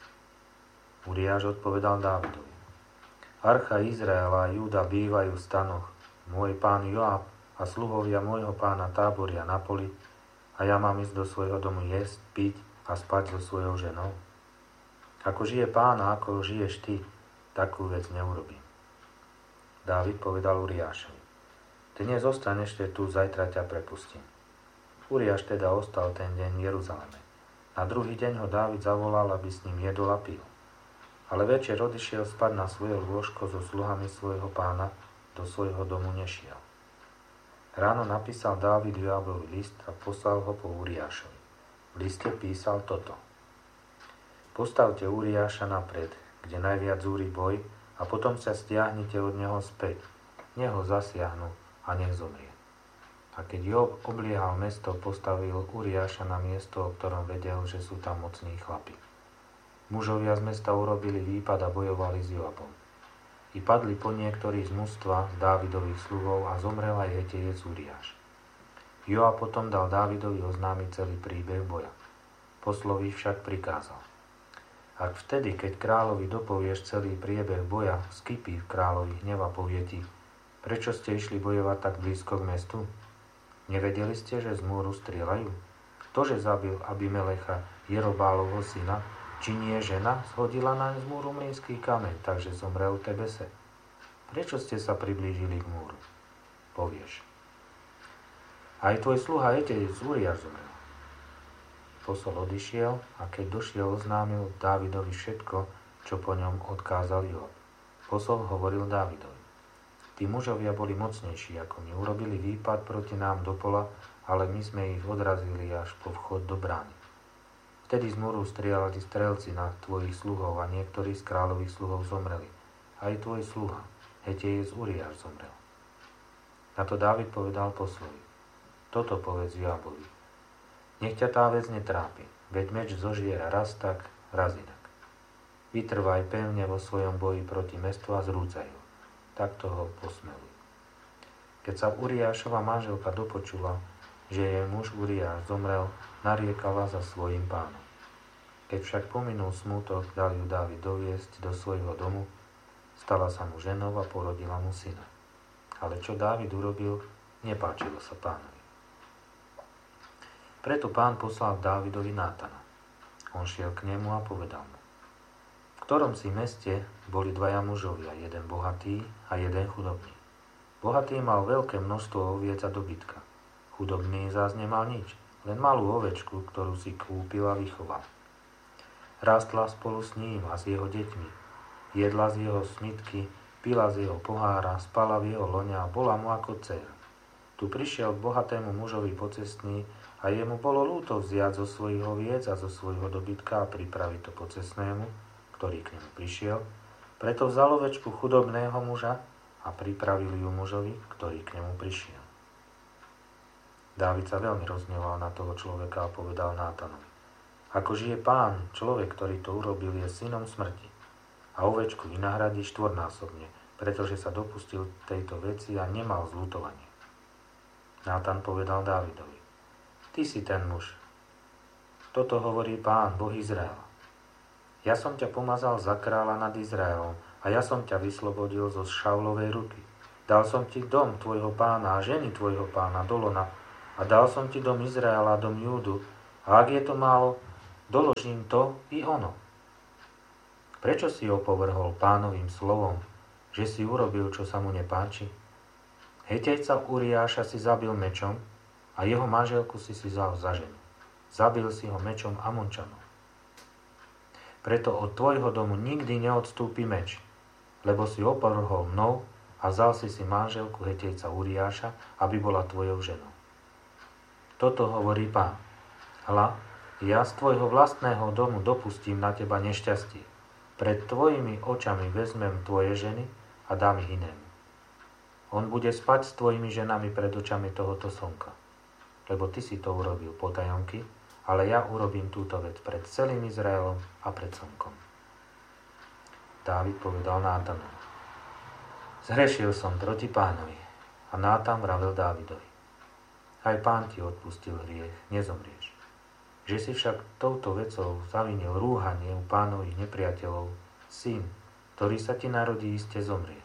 Uriáš odpovedal Dávidovi: archa Izraela a Júda bývajú v stanoch, môj pán Joab a sluhovia môjho pána táboria na poli, a ja mám ísť do svojho domu jesť, piť a spať so svojou ženou? Ako žije pán a ako žiješ ty, takú vec neurobím. Dávid povedal Uriášovi: dnes zostaň ešte tu, zajtra ťa prepustím. Uriáš teda ostal ten deň v Jeruzaleme. Na druhý deň ho Dávid zavolal, aby s ním jedol a pil. Ale večer odišiel spať na svoje lôžko so sluhami svojho pána, do svojho domu nešiel. Ráno napísal Dávid Joabovi list a poslal ho po Uriášovi. V liste písal toto: postavte Uriáša napred, kde najviac zúri boj, a potom sa stiahnite od neho späť, nech ho zasiahnu a nech zomrie. A keď Joab obliehal mesto, postavil Uriáša na miesto, o ktorom vedel, že sú tam mocní chlapi. Mužovia z mesta urobili výpad a bojovali s Joabom. I padli po niektorí z mužstva z Dávidových sluhov a zomrel aj Hetejec Uriáš. Joab potom dal Dávidovi oznámiť celý príbeh boja. Poslovi však prikázal: ak vtedy, keď kráľovi dopovieš celý priebeh boja, skypí v kráľovi hnev a povie ti: prečo ste išli bojovať tak blízko k mestu? Nevedeli ste, že z múru strieľajú? Ktože zabil Abimelecha, Jerobálovho syna? Či nie žena zhodila na z múru mlynský kameň, takže zomrel v Tebese? Prečo ste sa priblížili k múru? Povieš: aj tvoj sluha Hetejec Uriáš zomrel. Posol odišiel a keď došiel, oznámil Dávidovi všetko, čo po ňom odkázal Joab. Posol hovoril Dávidovi: tí mužovia boli mocnejší ako my, urobili výpad proti nám do pola, ale my sme ich odrazili až po vchod do brány. Vtedy z múru strieľali strelci na tvojich sluhov a niektorí z kráľových sluhov zomreli. Aj tvoj sluha, Hetejec Uriáš, zomrel. Na to Dávid povedal poslovi: toto povedz Joabovi: nech ťa tá vec netrápi, veď meč zožiera raz tak, raz inak. Vytrvaj pevne vo svojom boji proti mestu a zrúcaj ho. Takto ho posmeluj. Keď sa Uriášova manželka dopočula, že jej muž Uriáš zomrel, nariekala za svojím pánom. Keď však pominul smútok, dal ju Dávid doviesť do svojho domu, stala sa mu ženou a porodila mu syna. Ale čo Dávid urobil, nepáčilo sa pánovi. Preto pán poslal Dávidovi Nátana. On šiel k nemu a povedal mu: v ktorom si meste boli dvaja mužovia, jeden bohatý a jeden chudobný. Bohatý mal veľké množstvo oviec a dobytka. Chudobný zás nemal nič, len malú ovečku, ktorú si kúpil a vychoval. Rástla spolu s ním a s jeho deťmi. Jedla z jeho smitky, pila z jeho pohára, spala v jeho lone a bola mu ako dcéra. Tu prišiel k bohatému mužovi pocestný a jemu bolo ľúto vziať zo svojich oviec a zo svojho dobytka a pripraviť to pocestnému, ktorý k nemu prišiel. Preto vzal ovečku chudobného muža a pripravil ju mužovi, ktorý k nemu prišiel. Dávid sa veľmi rozhneval na toho človeka a povedal Nátanovi: ako žije pán, človek, ktorý to urobil, je synom smrti. A ovečku vynahradí štvornásobne, pretože sa dopustil tejto veci a nemal zľutovanie. Nátan povedal Dávidovi: ty si ten muž. Toto hovorí pán, Boh Izraela. Ja som ťa pomazal za kráľa nad Izraelom a ja som ťa vyslobodil zo Šaulovej ruky. Dal som ti dom tvojho pána a ženy tvojho pána Dolona a dal som ti dom Izraela a dom Júdu. A ak je to málo, doložím to i ono. Prečo si opovrhol pánovým slovom, že si urobil, čo sa mu nepáči? Hetejca Uriáša si zabil mečom a jeho manželku si si vzal za ženu. Zabil si ho mečom Amončanov. Preto od tvojho domu nikdy neodstúpi meč, lebo si opovrhol mnou a vzal si si manželku Hetejca Uriáša, aby bola tvojou ženou. Toto hovorí Pán. Hľa, ja z tvojho vlastného domu dopustím na teba nešťastie. Pred tvojimi očami vezmem tvoje ženy a dám ich inému. On bude spať s tvojimi ženami pred očami tohoto slnka. Lebo ty si to urobil potajomky, ale ja urobím túto vec pred celým Izraelom a pred slnkom. Dávid povedal Nátanovi: Zhrešil som proti Pánovi. A Nátan vravel Dávidovi: Aj Pán ti odpustil hriech, nezomrieš. Že si však touto vecou zavinil rúhanie u Pánových nepriateľov, syn, ktorý sa ti narodí, iste zomrie.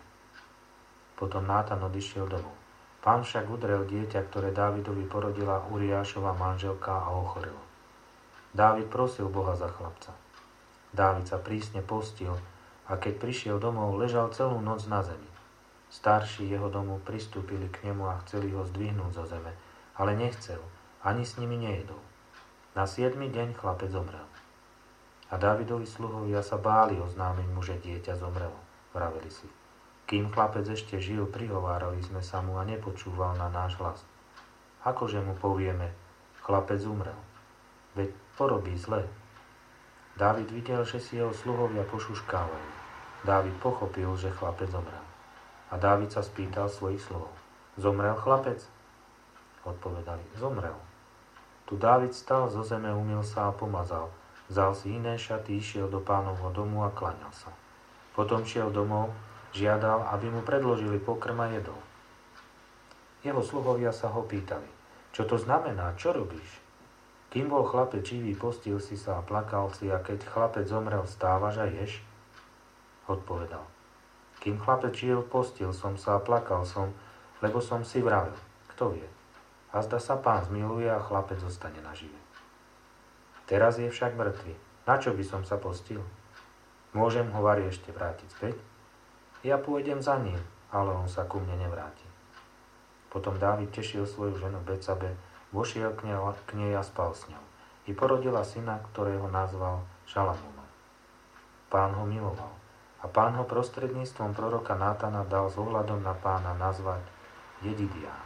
Potom Nátan odišiel domov. Pán však udrel dieťa, ktoré Dávidovi porodila Uriášova manželka a ochorelo. Dávid prosil Boha za chlapca. Dávid sa prísne postil a keď prišiel domov, ležal celú noc na zemi. Starší jeho domu pristúpili k nemu a chceli ho zdvihnúť zo zeme, ale nechcel, ani s nimi nejedol. Na siedmy deň chlapec zomrel. A Dávidovi sluhovia sa báli oznámiť mu, že dieťa zomrelo. Vraveli si: Kým chlapec ešte žil, prihovárali sme sa mu a nepočúval na náš hlas. Akože mu povieme: Chlapec umrel, veď porobí zle. Dávid videl, že si jeho sluhovia pošuškávajú. Dávid pochopil, že chlapec zomrel. A Dávid sa spýtal svojich sluhov: Zomrel chlapec? Odpovedali: Zomrel. Tu Dávid stal zo zeme, umyl sa a pomazal. Vzal si iné šaty, išiel do Pánovho domu a klaňal sa. Potom šiel domov, žiadal, aby mu predložili pokrm a jedol. Jeho sluhovia sa ho pýtali: Čo to znamená? Čo robíš? Kým bol chlapec živý, postil si sa a plakal si, a keď chlapec zomrel, stávaš a ješ? Odpovedal: Kým chlapec žil, postil som sa a plakal som, lebo som si vravil: Kto vie? A zda sa Pán zmiluje a chlapec zostane nažive. Teraz je však mŕtvy. Na čo by som sa postil? Môžem ho vari ešte vrátiť späť? Ja pôjdem za ním, ale on sa ku mne nevráti. Potom Dávid tešil svoju ženu Betsabe, vošiel k nej, k nej a spal s ňou. I porodila syna, ktorého nazval Šalamúnom. Pán ho miloval a Pán ho prostredníctvom proroka Nátana dal s ohľadom na Pána nazvať Jedidián.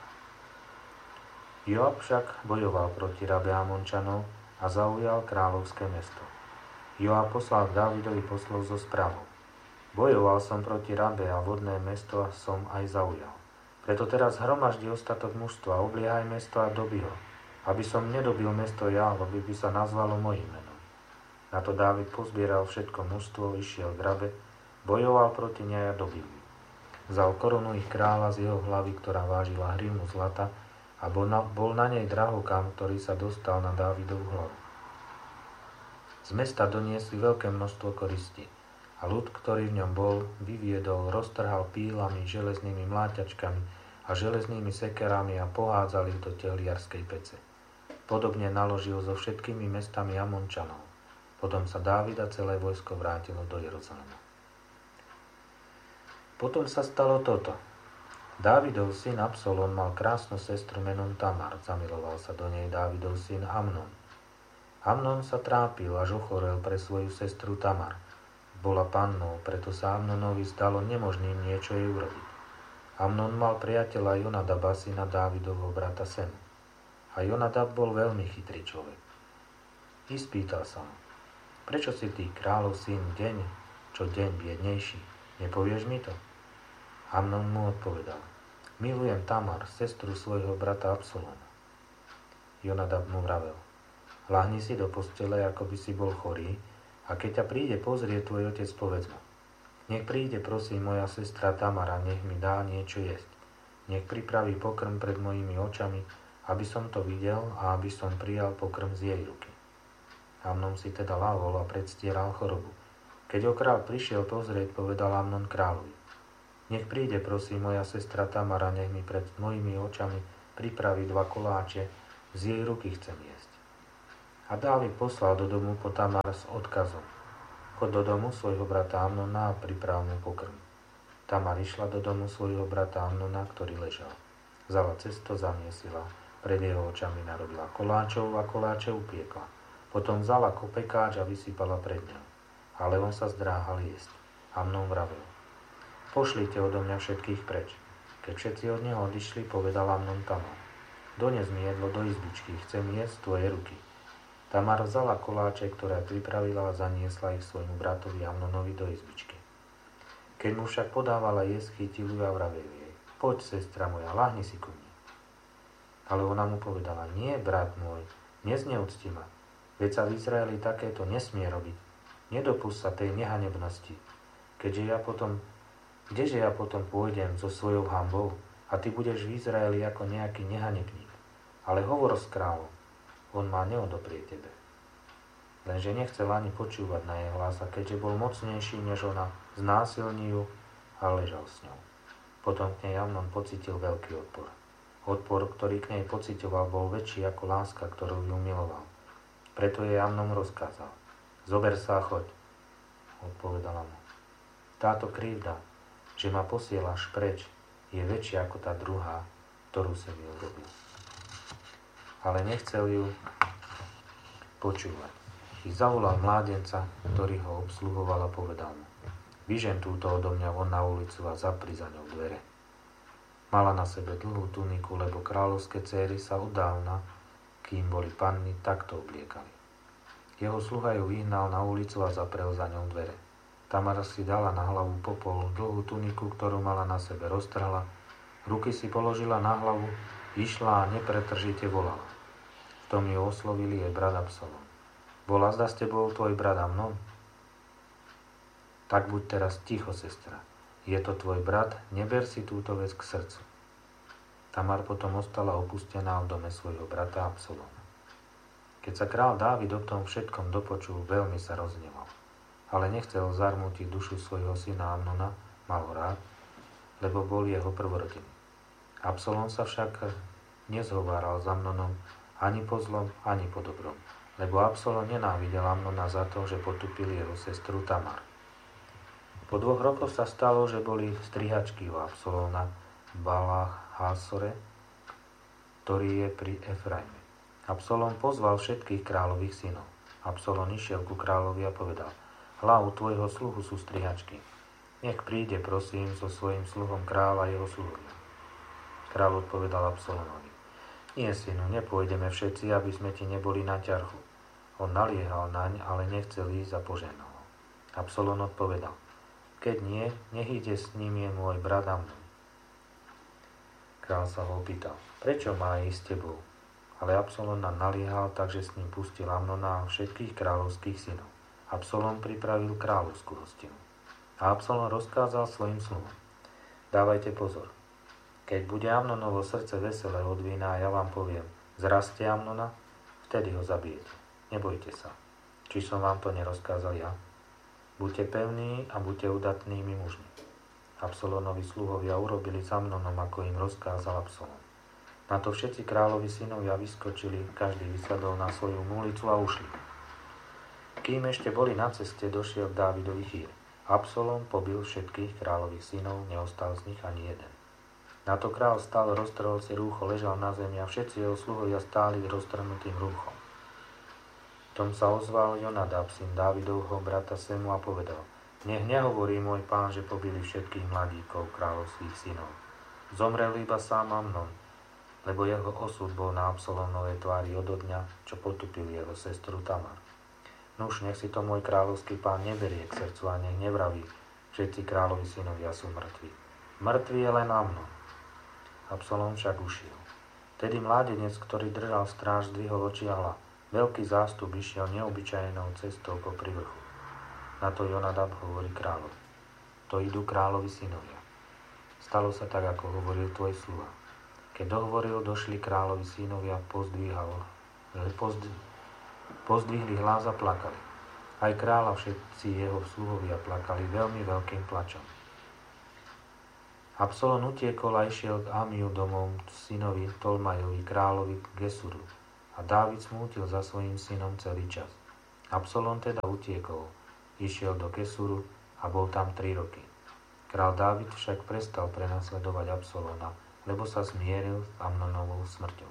Joab však bojoval proti rabe Amončanov a zaujal kráľovské mesto. Joab poslal k Dávidovi poslov so správou: Bojoval som proti rabe a vodné mesto som aj zaujal. Preto teraz hromaždi ostatok mužstva, obliehaj mesto a dobi ho, aby som nedobil mesto ja, lebo by sa nazvalo mojím menom. Na to Dávid pozbieral všetko mužstvo, išiel k rabe, bojoval proti nej a dobil ju. Vzal korunu ich kráľa z jeho hlavy, ktorá vážila hrivnu zlata, a bol na, bol na nej drahokam, ktorý sa dostal na Dávidovú hlavu. Z mesta doniesli veľké množstvo koristí a ľud, ktorý v ňom bol, vyviedol, roztrhal pílami, železnými mláťačkami a železnými sekerami a pohádzal ich do tehliarskej pece. Podobne naložil so všetkými mestami Amončanov. Potom sa Dávid a celé vojsko vrátilo do Jeruzalema. Potom sa stalo toto. Dávidov syn Absalom mal krásnu sestru menom Tamar, zamiloval sa do nej Dávidov syn Amnon. Amnon sa trápil, až ochorel pre svoju sestru Tamar. Bola pannou, preto sa Amnonovi stalo nemožným niečo jej urobiť. Amnon mal priateľa Jonadaba, syna Dávidovho brata Semu. A Jonadab bol veľmi chytrý človek. I spýtal sa mu: Prečo si ty, kráľov syn, deň, čo deň biednejší? Nepovieš mi to? Amnon mu odpovedal: Milujem Tamar, sestru svojho brata Absaloma. Jonadab mu vravel: Ľahni si do postele, ako by si bol chorý, a keď ťa príde pozrieť tvoj otec, povedz mu: Nech príde, prosím, moja sestra Tamara, nech mi dá niečo jesť. Nech pripraví pokrm pred mojimi očami, aby som to videl a aby som prijal pokrm z jej ruky. Amnon si teda ľahol a predstieral chorobu. Keď ho kráľ prišiel pozrieť, povedal Amnon kráľovi: Nech príde, prosím, moja sestra Tamara, nech mi pred mojimi očami pripraví dva koláče, z jej ruky chcem jesť. A Dávid poslal do domu po Tamar s odkazom. Chod do domu svojho brata Amnona a priprav mu pokrm. Tamar išla do domu svojho brata Amnona, ktorý ležal. Vzala cesto, zamiesila, pred jeho očami narobila koláčov a koláče upiekla. Potom vzala kopekáč a vysypala pred ňou. Ale on sa zdráhal jesť. Amnon vravel: Pošlite odo mňa všetkých preč. Keď všetci od neho odišli, povedal Amnon Tamar: Dones mi jedlo do izbičky, chcem jesť z tvojej ruky. Tamar vzala koláče, ktoré pripravila, a zaniesla ich svojmu bratovi Amnonovi do izbičky. Keď mu však podávala jesť, chytil ju a vravel jej: Poď, sestra moja, ľahni si ku mne. Ale ona mu povedala: Nie, brat môj, nezneúcti ma. Veď sa v Izraeli takéto nesmie robiť. Nedopusť sa tej nehanebnosti. Keďže ja potom Kdeže ja potom pôjdem so svojou hanbou a ty budeš v Izraeli ako nejaký nehanebník? Ale hovor s kráľom, on ma neodoprie tebe. Lenže nechcel ani počúvať na jej hlas, a keďže bol mocnejší než ona, znásilní ju a ležal s ňou. Potom k nej Amnon pocitil veľký odpor. Odpor, ktorý k nej pocitoval, bol väčší ako láska, ktorou ju miloval. Preto jej Amnon rozkázal: Zober sa a choď. Odpovedala mu: Táto krivda, že ma posielaš preč, je väčšia ako tá druhá, ktorú som mi urobil. Ale nechcel ju počúvať. I zavolal mládenca, ktorý ho obsluhoval, a povedal mu: Vyžen túto odo mňa von na ulicu a zapri za ňou dvere. Mala na sebe dlhú tuniku, lebo kráľovské céry sa odávna, kým boli panny, takto obliekali. Jeho sluha ju vyhnal na ulicu a zaprel za ňou dvere. Tamara si dala na hlavu popol, dlhú tuniku, ktorú mala na sebe, roztrhla, ruky si položila na hlavu, išla a nepretržite volala. V tom ju oslovili jej brat Absalom. Bola zda s tebou tvoj brat Amnon? Tak buď teraz ticho, sestra. Je to tvoj brat, neber si túto vec k srdcu. Tamar potom ostala opustená v dome svojho brata Absaloma. Keď sa král Dávid o tom všetkom dopočul, veľmi sa rozhneval. Ale nechcel zarmútiť dušu svojho syna Amnona, mal ho rád, lebo bol jeho prvorodený. Absalom sa však nezhováral s Amnonom ani po zlom, ani po dobrom, lebo Absalom nenávidel Amnona za to, že potupil jeho sestru Tamar. Po dvoch rokoch sa stalo, že boli strihačky u Absalóna v Balách Hásore, ktorý je pri Efraime. Absalom pozval všetkých kráľových synov. Absalom išiel ku kráľovi a povedal: Hlavu tvojho sluhu sú strihačky. Nech príde, prosím, so svojím sluhom kráľa a jeho sluhovia. Kráľ odpovedal Absalomovi: Nie, synu, nepôjdeme všetci, aby sme ti neboli na ťarchu. On naliehal naň, ale nechcel ísť a požehnal ho. Absalom odpovedal: Keď nie, nech ide s ním je môj brat Amnon. Kráľ sa ho opýtal: Prečo má ísť s tebou? Ale Absalom naliehal, takže s ním pustil Amnona a všetkých kráľovských synov. Absalom pripravil kráľovskú hostinu. A Absalom rozkázal svojim sluhom: Dávajte pozor. Keď bude Amnonovo srdce veselé od vína a ja vám poviem: Zraste Amnona, vtedy ho zabijete. Nebojte sa. Či som vám to nerozkázal ja? Buďte pevní a buďte udatnými mužmi. Absalomovi sluhovia urobili s Amnonom, ako im rozkázal Absalom. Na to všetci kráľovi synovia vyskočili, každý vysadol na svoju mulicu a ušli. Kým ešte boli na ceste, došiel k Dávidovi chýr. Absalom pobil všetkých kráľových synov, neostal z nich ani jeden. Na to kráľ stál, roztrhol si rúcho, ležal na zemi a všetci jeho sluhovia stáli s roztrhnutým rúchom. V tom sa ozval Jonadab, syn Dávidovho brata Semu, a povedal: Nech nehovorí môj pán, že pobili všetkých mladíkov kráľovských synov. Zomrel iba sám Amnon, lebo jeho osud bol na Absalomovej tvári odo dňa, čo potupil jeho sestru Tamar. Nuž, nech si to môj kráľovský pán neberie k srdcu a nech nevraví: Všetci kráľovi synovia sú mŕtvi. Mŕtvy je len Amnon. Absalom však ušiel. Tedy mládenec, ktorý držal stráž, zdvihol oči a hľa. Veľký zástup išiel neobyčajnou cestou popri vrchu. Na to Jonadab hovorí kráľovi: To idú kráľovi synovia. Stalo sa tak, ako hovoril tvoj sluha. Keď dohovoril, došli kráľovi synovia, pozdvíhalo, pozdvíhalo, Pozdvihli hlas a plakali. Aj kráľ a všetci jeho sluhovia plakali veľmi veľkým plačom. Absalón utiekol a išiel k Amiu domov synovi Tolmajovi, kráľovi Gesuru. A Dávid smútil za svojím synom celý čas. Absalón teda utiekol, išiel do Gesuru a bol tam tri roky. Král Dávid však prestal prenasledovať Absalóna, lebo sa zmieril s Amnonovou smrťou.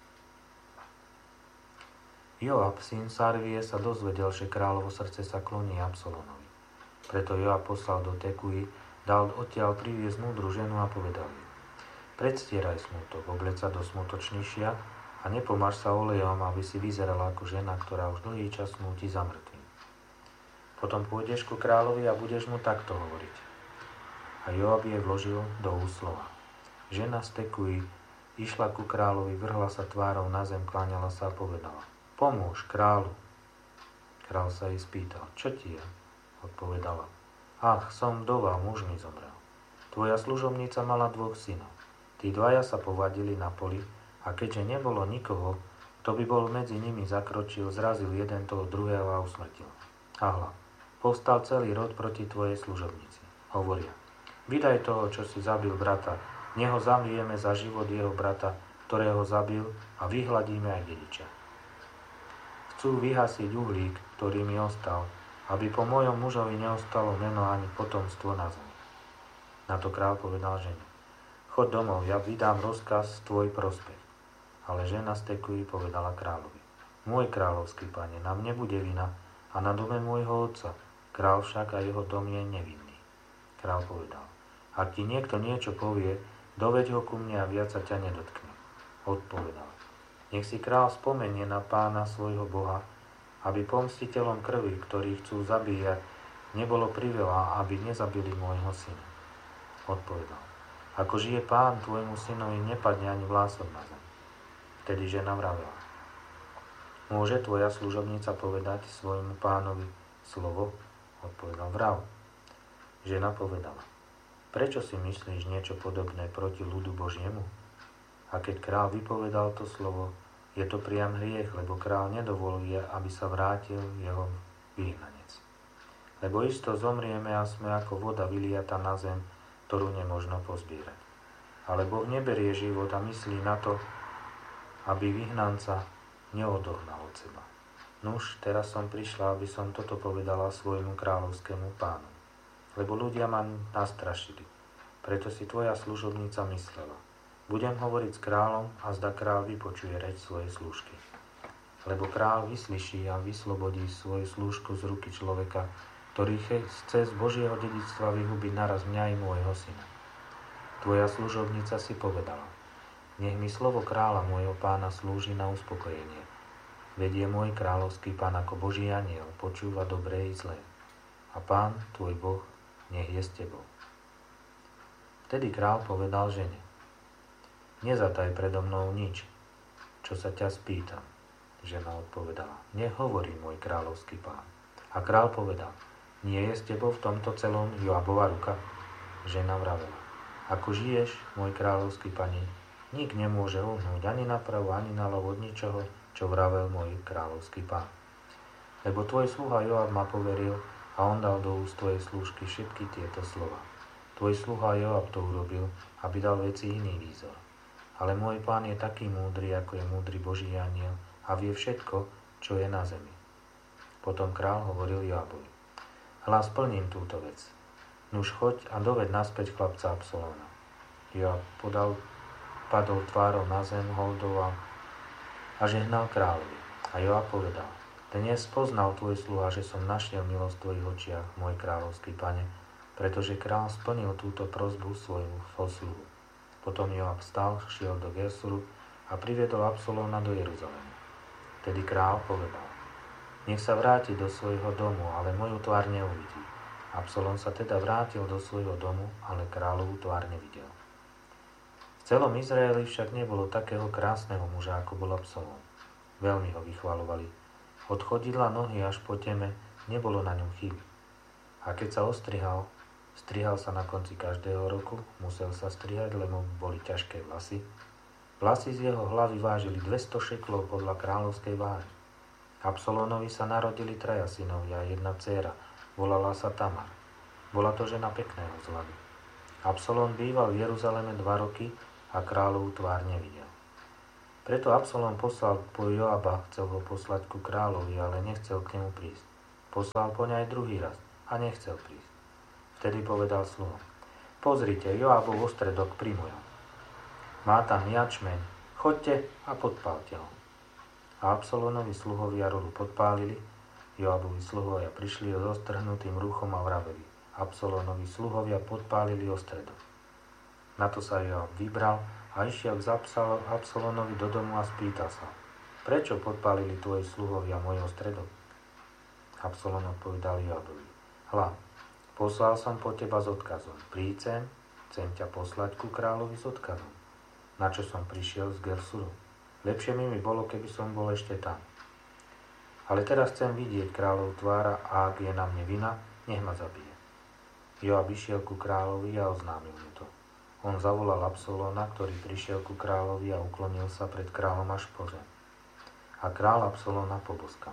Joab, syn Sarvie, sa dozvedel, že kráľovo srdce sa kloní Absalónovi. Preto Joab poslal do Tekuji, dal odtiaľ priviesť múdru ženu a povedal jej: predstieraj smutok, obleď sa do smutočnejšia a nepomáš sa olejom, aby si vyzerala ako žena, ktorá už dlhý čas smúti za mŕtvým. Potom pôjdeš ku kráľovi a budeš mu takto hovoriť. A Joab jej vložil do úst slova. Žena z Tekuji išla ku kráľovi, vrhla sa tvárou na zem, kláňala sa a povedala: pomôž kráľu. Kráľ sa jej spýtal: čo ti je? Odpovedala: ach, som vdova, muž mi zomrel. Tvoja služobnica mala dvoch synov. Tí dvaja sa povadili na poli a keďže nebolo nikoho, kto by bol medzi nimi, zakročil, zrazil jeden toho druhého a usmrtil. A hľa, povstal celý rod proti tvojej služobnici. Hovoria: vydaj toho, čo si zabil brata, neho zamlieme za život jeho brata, ktorého zabil, a vyhladíme aj dediča. Chcú vyhasiť uhlík, ktorý mi ostal, aby po mojom mužovi neostalo meno ani potomstvo na zemi. Na to kráľ povedal žene: chod domov, ja vydám rozkaz v tvoj prospech. Ale žena z Tekuji povedala kráľovi: môj kráľovský pane, nám nebude vina a na dome môjho otca, kráľ však a jeho dom je nevinný. Kráľ povedal: ak ti niekto niečo povie, doveď ho ku mne a viac sa ťa nedotkne. Odpovedal: nech si kráľ spomenie na pána svojho Boha, aby pomstiteľom krvi, ktorí chcú zabíjať, nebolo priveľa, aby nezabili môjho syna. Odpovedal: ako žije pán, tvojmu synovi nepadne ani vlások na zem. Vtedy žena vravela: môže tvoja služobnica povedať svojmu pánovi slovo? Odpovedal: vrav. Žena povedala: prečo si myslíš niečo podobné proti ľudu Božiemu? A keď kráľ vypovedal to slovo, je to priam hriech, lebo kráľ nedovoluje, aby sa vrátil jeho vyhnanec. Lebo isto zomrieme a sme ako voda vyliata na zem, ktorú nemožno pozbierať. Ale Boh neberie život a myslí na to, aby vyhnanca neodohnal od seba. Nuž, teraz som prišla, aby som toto povedala svojmu kráľovskému pánu. Lebo ľudia ma nastrašili. Preto si tvoja služobnica myslela: budem hovoriť s kráľom a zda kráľ vypočuje reč svojej slúžky. Lebo kráľ vyslyší a vyslobodí svoju slúžku z ruky človeka, ktorý chce z Božieho dedičstva vyhubiť naraz mňa i môjho syna. Tvoja služobnica si povedala: nech mi slovo kráľa môjho pána slúži na uspokojenie. Veď je môj kráľovský pán ako Boží anjel, počúva dobré i zlé. A pán, tvoj Boh, nech je s tebou. Vtedy kráľ povedal žene: nezataj predo mnou nič, čo sa ťa spýtam. Žena odpovedala: nehovorí môj kráľovský pán. A kráľ povedal: nie je s tebou v tomto celom Joabova ruka? Žena vravela: ako žiješ, môj kráľovský pani, nik nemôže uhnúť ani napravo, ani naľavo od ničoho, čo vravel môj kráľovský pán. Lebo tvoj sluha Joab ma poveril a on dal do úst tvojej slúžky všetky tieto slova. Tvoj sluha Joab to urobil, aby dal veci iný výzor. Ale môj pán je taký múdry, ako je múdry Boží anjel a vie všetko, čo je na zemi. Potom kráľ hovoril Joabovi: hľa, splním túto vec. Nuž choď a doved naspäť chlapca Absalóna. Joab podal, padol tvárou na zem, holdoval a žehnal kráľovi. A Joab povedal: dnes poznal tvoj sluha, že som našiel milosť v tvojich očiach, môj kráľovský pane, pretože kráľ splnil túto prosbu svojmu posluhu. Potom Joab vstal, šiel do Gesuru a priviedol Absalóna do Jeruzalema. Tedy kráľ povedal: nech sa vráti do svojho domu, ale moju tvár neuvidí. Absalón sa teda vrátil do svojho domu, ale kráľovú tvár nevidel. V celom Izraeli však nebolo takého krásneho muža, ako bol Absalón. Veľmi ho vychvalovali. Od chodidla nohy až po teme nebolo na ňom chyby. A keď sa ostrihal, strihal sa na konci každého roku, musel sa strihať, lebo boli ťažké vlasy. Vlasy z jeho hlavy vážili dvesto šeklov podľa kráľovskej váhy. Absalónovi sa narodili traja synovia a jedna dcéra, volala sa Tamar. Bola to žena pekného vzhľadu. Absalom býval v Jeruzaleme dva roky a kráľovú tvár nevidel. Preto Absalom poslal po Joaba, chcel ho poslať ku kráľovi, ale nechcel k nemu prísť. Poslal po ňa aj druhý raz a nechcel prísť. Vtedy povedal sluhom: Pozrite, Joabov ostredok pri mojom. Má tam jačmeň, choďte a podpálte ho. A Absalomovi sluhovia rodu podpálili, Joabovi sluhovia prišli s roztrhnutým rúchom a vraveli: Absalomovi sluhovia podpálili ostredok. Na to sa Joab vybral a išiel k Absalomovi do domu a spýtal sa: Prečo podpálili tvoji sluhovia môj ostredok? Absalom odpovedal Joabovi: Hľa, poslal som po teba s odkazom. Príď sem, chcem ťa poslať ku kráľovi s odkazom. Na čo som prišiel z Gersuru? Lepšie mi mi bolo, keby som bol ešte tam. Ale teraz chcem vidieť kráľov tvára a ak je na mne vina, nech ma zabije. Joab išiel ku kráľovi a oznámil mu to. On zavolal Absalóma, ktorý prišiel ku kráľovi a uklonil sa pred kráľom až po zem. A kráľ Absalóma poboskal.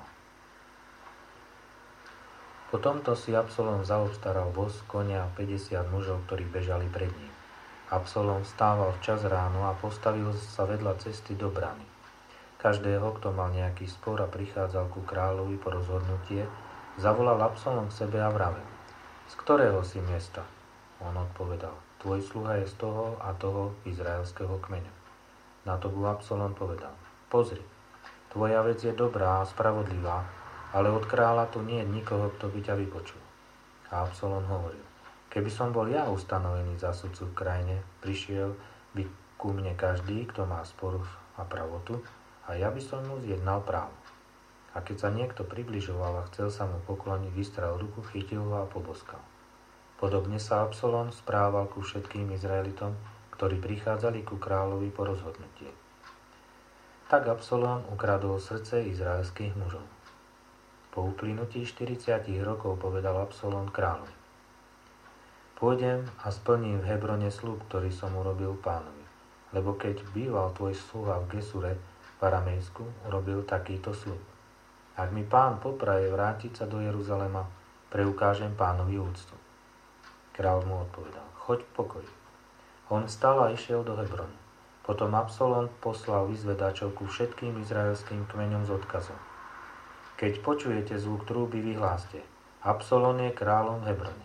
Po tomto si Absalóm zaobstaral voz, konia a päťdesiat mužov, ktorí bežali pred ním. Absalóm vstával včas ráno a postavil sa vedľa cesty do brany. Každého, kto mal nejaký spor a prichádzal ku kráľovi po rozhodnutie, zavolal Absalóm k sebe a vravel: Z ktorého si miesta? On odpovedal: Tvoj sluha je z toho a toho izraelského kmeňa. Na to mu Absalóm povedal: Pozri, tvoja vec je dobrá a spravodlivá, ale od kráľa tu nie je nikoho, kto by ťa vypočul. A Absalóm hovoril: Keby som bol ja ustanovený za sudcu v krajine, prišiel by ku mne každý, kto má spor a pravotu, a ja by som mu zjednal právo. A keď sa niekto približoval a chcel sa mu pokloniť, vystrel ruku, chytil ho a poboskal. Podobne sa Absalóm správal ku všetkým Izraelitom, ktorí prichádzali ku kráľovi po rozhodnutie. Tak Absalóm ukradol srdce izraelských mužov. Po uplynutí štyridsiatich rokov povedal Absalóm kráľovi: Pôjdem a splním v Hebrone sľub, ktorý som urobil pánovi, lebo keď býval tvoj sluha v Gesure, v Aramejsku, urobil takýto sľub. Ak mi pán popraje vrátiť sa do Jeruzalema, preukážem pánovi úctu. Kráľ mu odpovedal: Choď v pokoji. On vstal a išiel do Hebronu. Potom Absalóm poslal vyzvedačov ku všetkým izraelským kmeňom s odkazom: Keď počujete zvuk trúby, vyhláste: Absalóm je kráľom v Hebrone.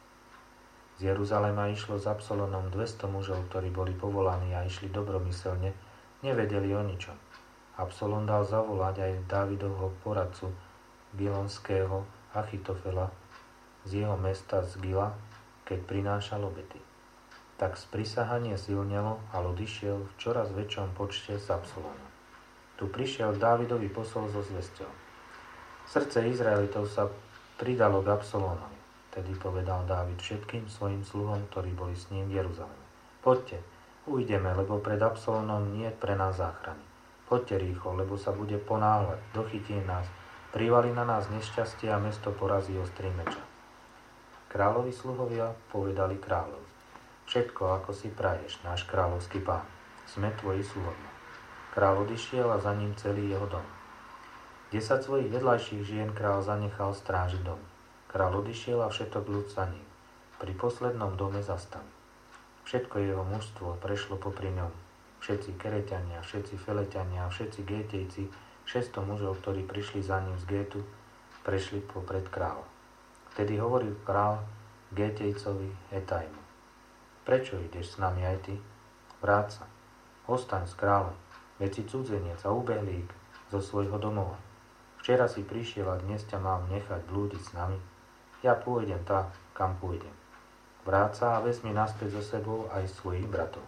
Z Jeruzalema išlo s Absalómom dvesto mužov, ktorí boli povolaní a išli dobromyselne, nevedeli o ničom. Absalóm dal zavolať aj Dávidovho poradcu Gilonského Achitofela z jeho mesta z Gila, keď prinášal obety. Tak sprisahanie silnelo a ľud išiel v čoraz väčšom počte s Absalómom. Tu prišiel Dávidovi posol so zvesťou. Srdce Izraelitov sa pridalo k Absalómovi. Tedy povedal Dávid všetkým svojim sluhom, ktorí boli s ním v Jeruzaleme: Poďte, ujdeme, lebo pred Absalómom nie je pre nás záchrany. Poďte rýchlo, lebo sa bude ponáhľať, dochytí nás, privali na nás nešťastie a mesto porazí ostrým mečom. Kráľovi sluhovia povedali kráľovi: Všetko, ako si praješ, náš kráľovský pán, sme tvoji sluhovia. Kráľ odišiel a za ním celý jeho dom. Desať svojich vedľajších žien kráľ zanechal strážiť dom. Kráľ odišiel a všetok ľud za ním. Pri poslednom dome zastavil. Všetko jeho mužstvo prešlo popri ňom. Všetci Kereťania, všetci Feleťania, všetci Gétejci, šesťsto mužov, ktorí prišli za ním z Gétu, prešli popred kráľa. Vtedy hovoril kráľ Gétejcovi Etajmu: Prečo ideš s nami aj ty? Vráť sa, ostaň s kráľom, veď si cudzenec a ubehlík zo svojho domova. Včera si prišiel a dnes ťa mám nechať blúdiť s nami. Ja pôjdem tá, kam pôjdem. Vráť sa a vezmi naspäť so sebou aj svojich bratov.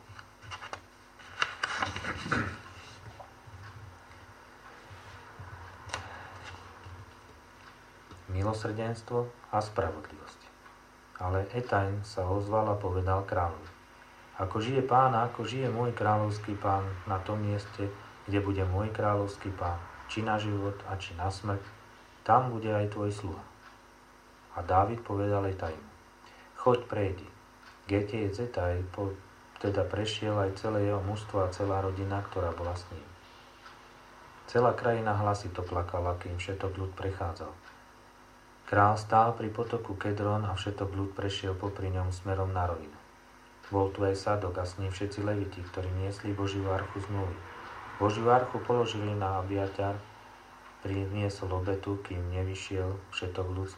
Milosrdenstvo a spravodlivosť. Ale Etajn sa ozval a povedal kráľovi: Ako žije pán a ako žije môj kráľovský pán na tom mieste, kde bude môj kráľovský pán, či na život a či na smrť, tam bude aj tvoj sluha. A Dávid povedal Etajmu: Choď, prejdi. Gétejec Etaj po teda prešiel aj celé jeho mužstvo a celá rodina, ktorá bola s ním. Celá krajina hlasito plakala, kým všetok ľud prechádzal. Král stál pri potoku Kedron a všetok ľud prešiel popri ňom smerom na rovinu. Bol tu aj Sadok a s ním všetci leviti, ktorí niesli Božiu archu zmluvy. Božiu archu položili na Abiatar, priniesol obetu, kým nevyšiel všetok ľud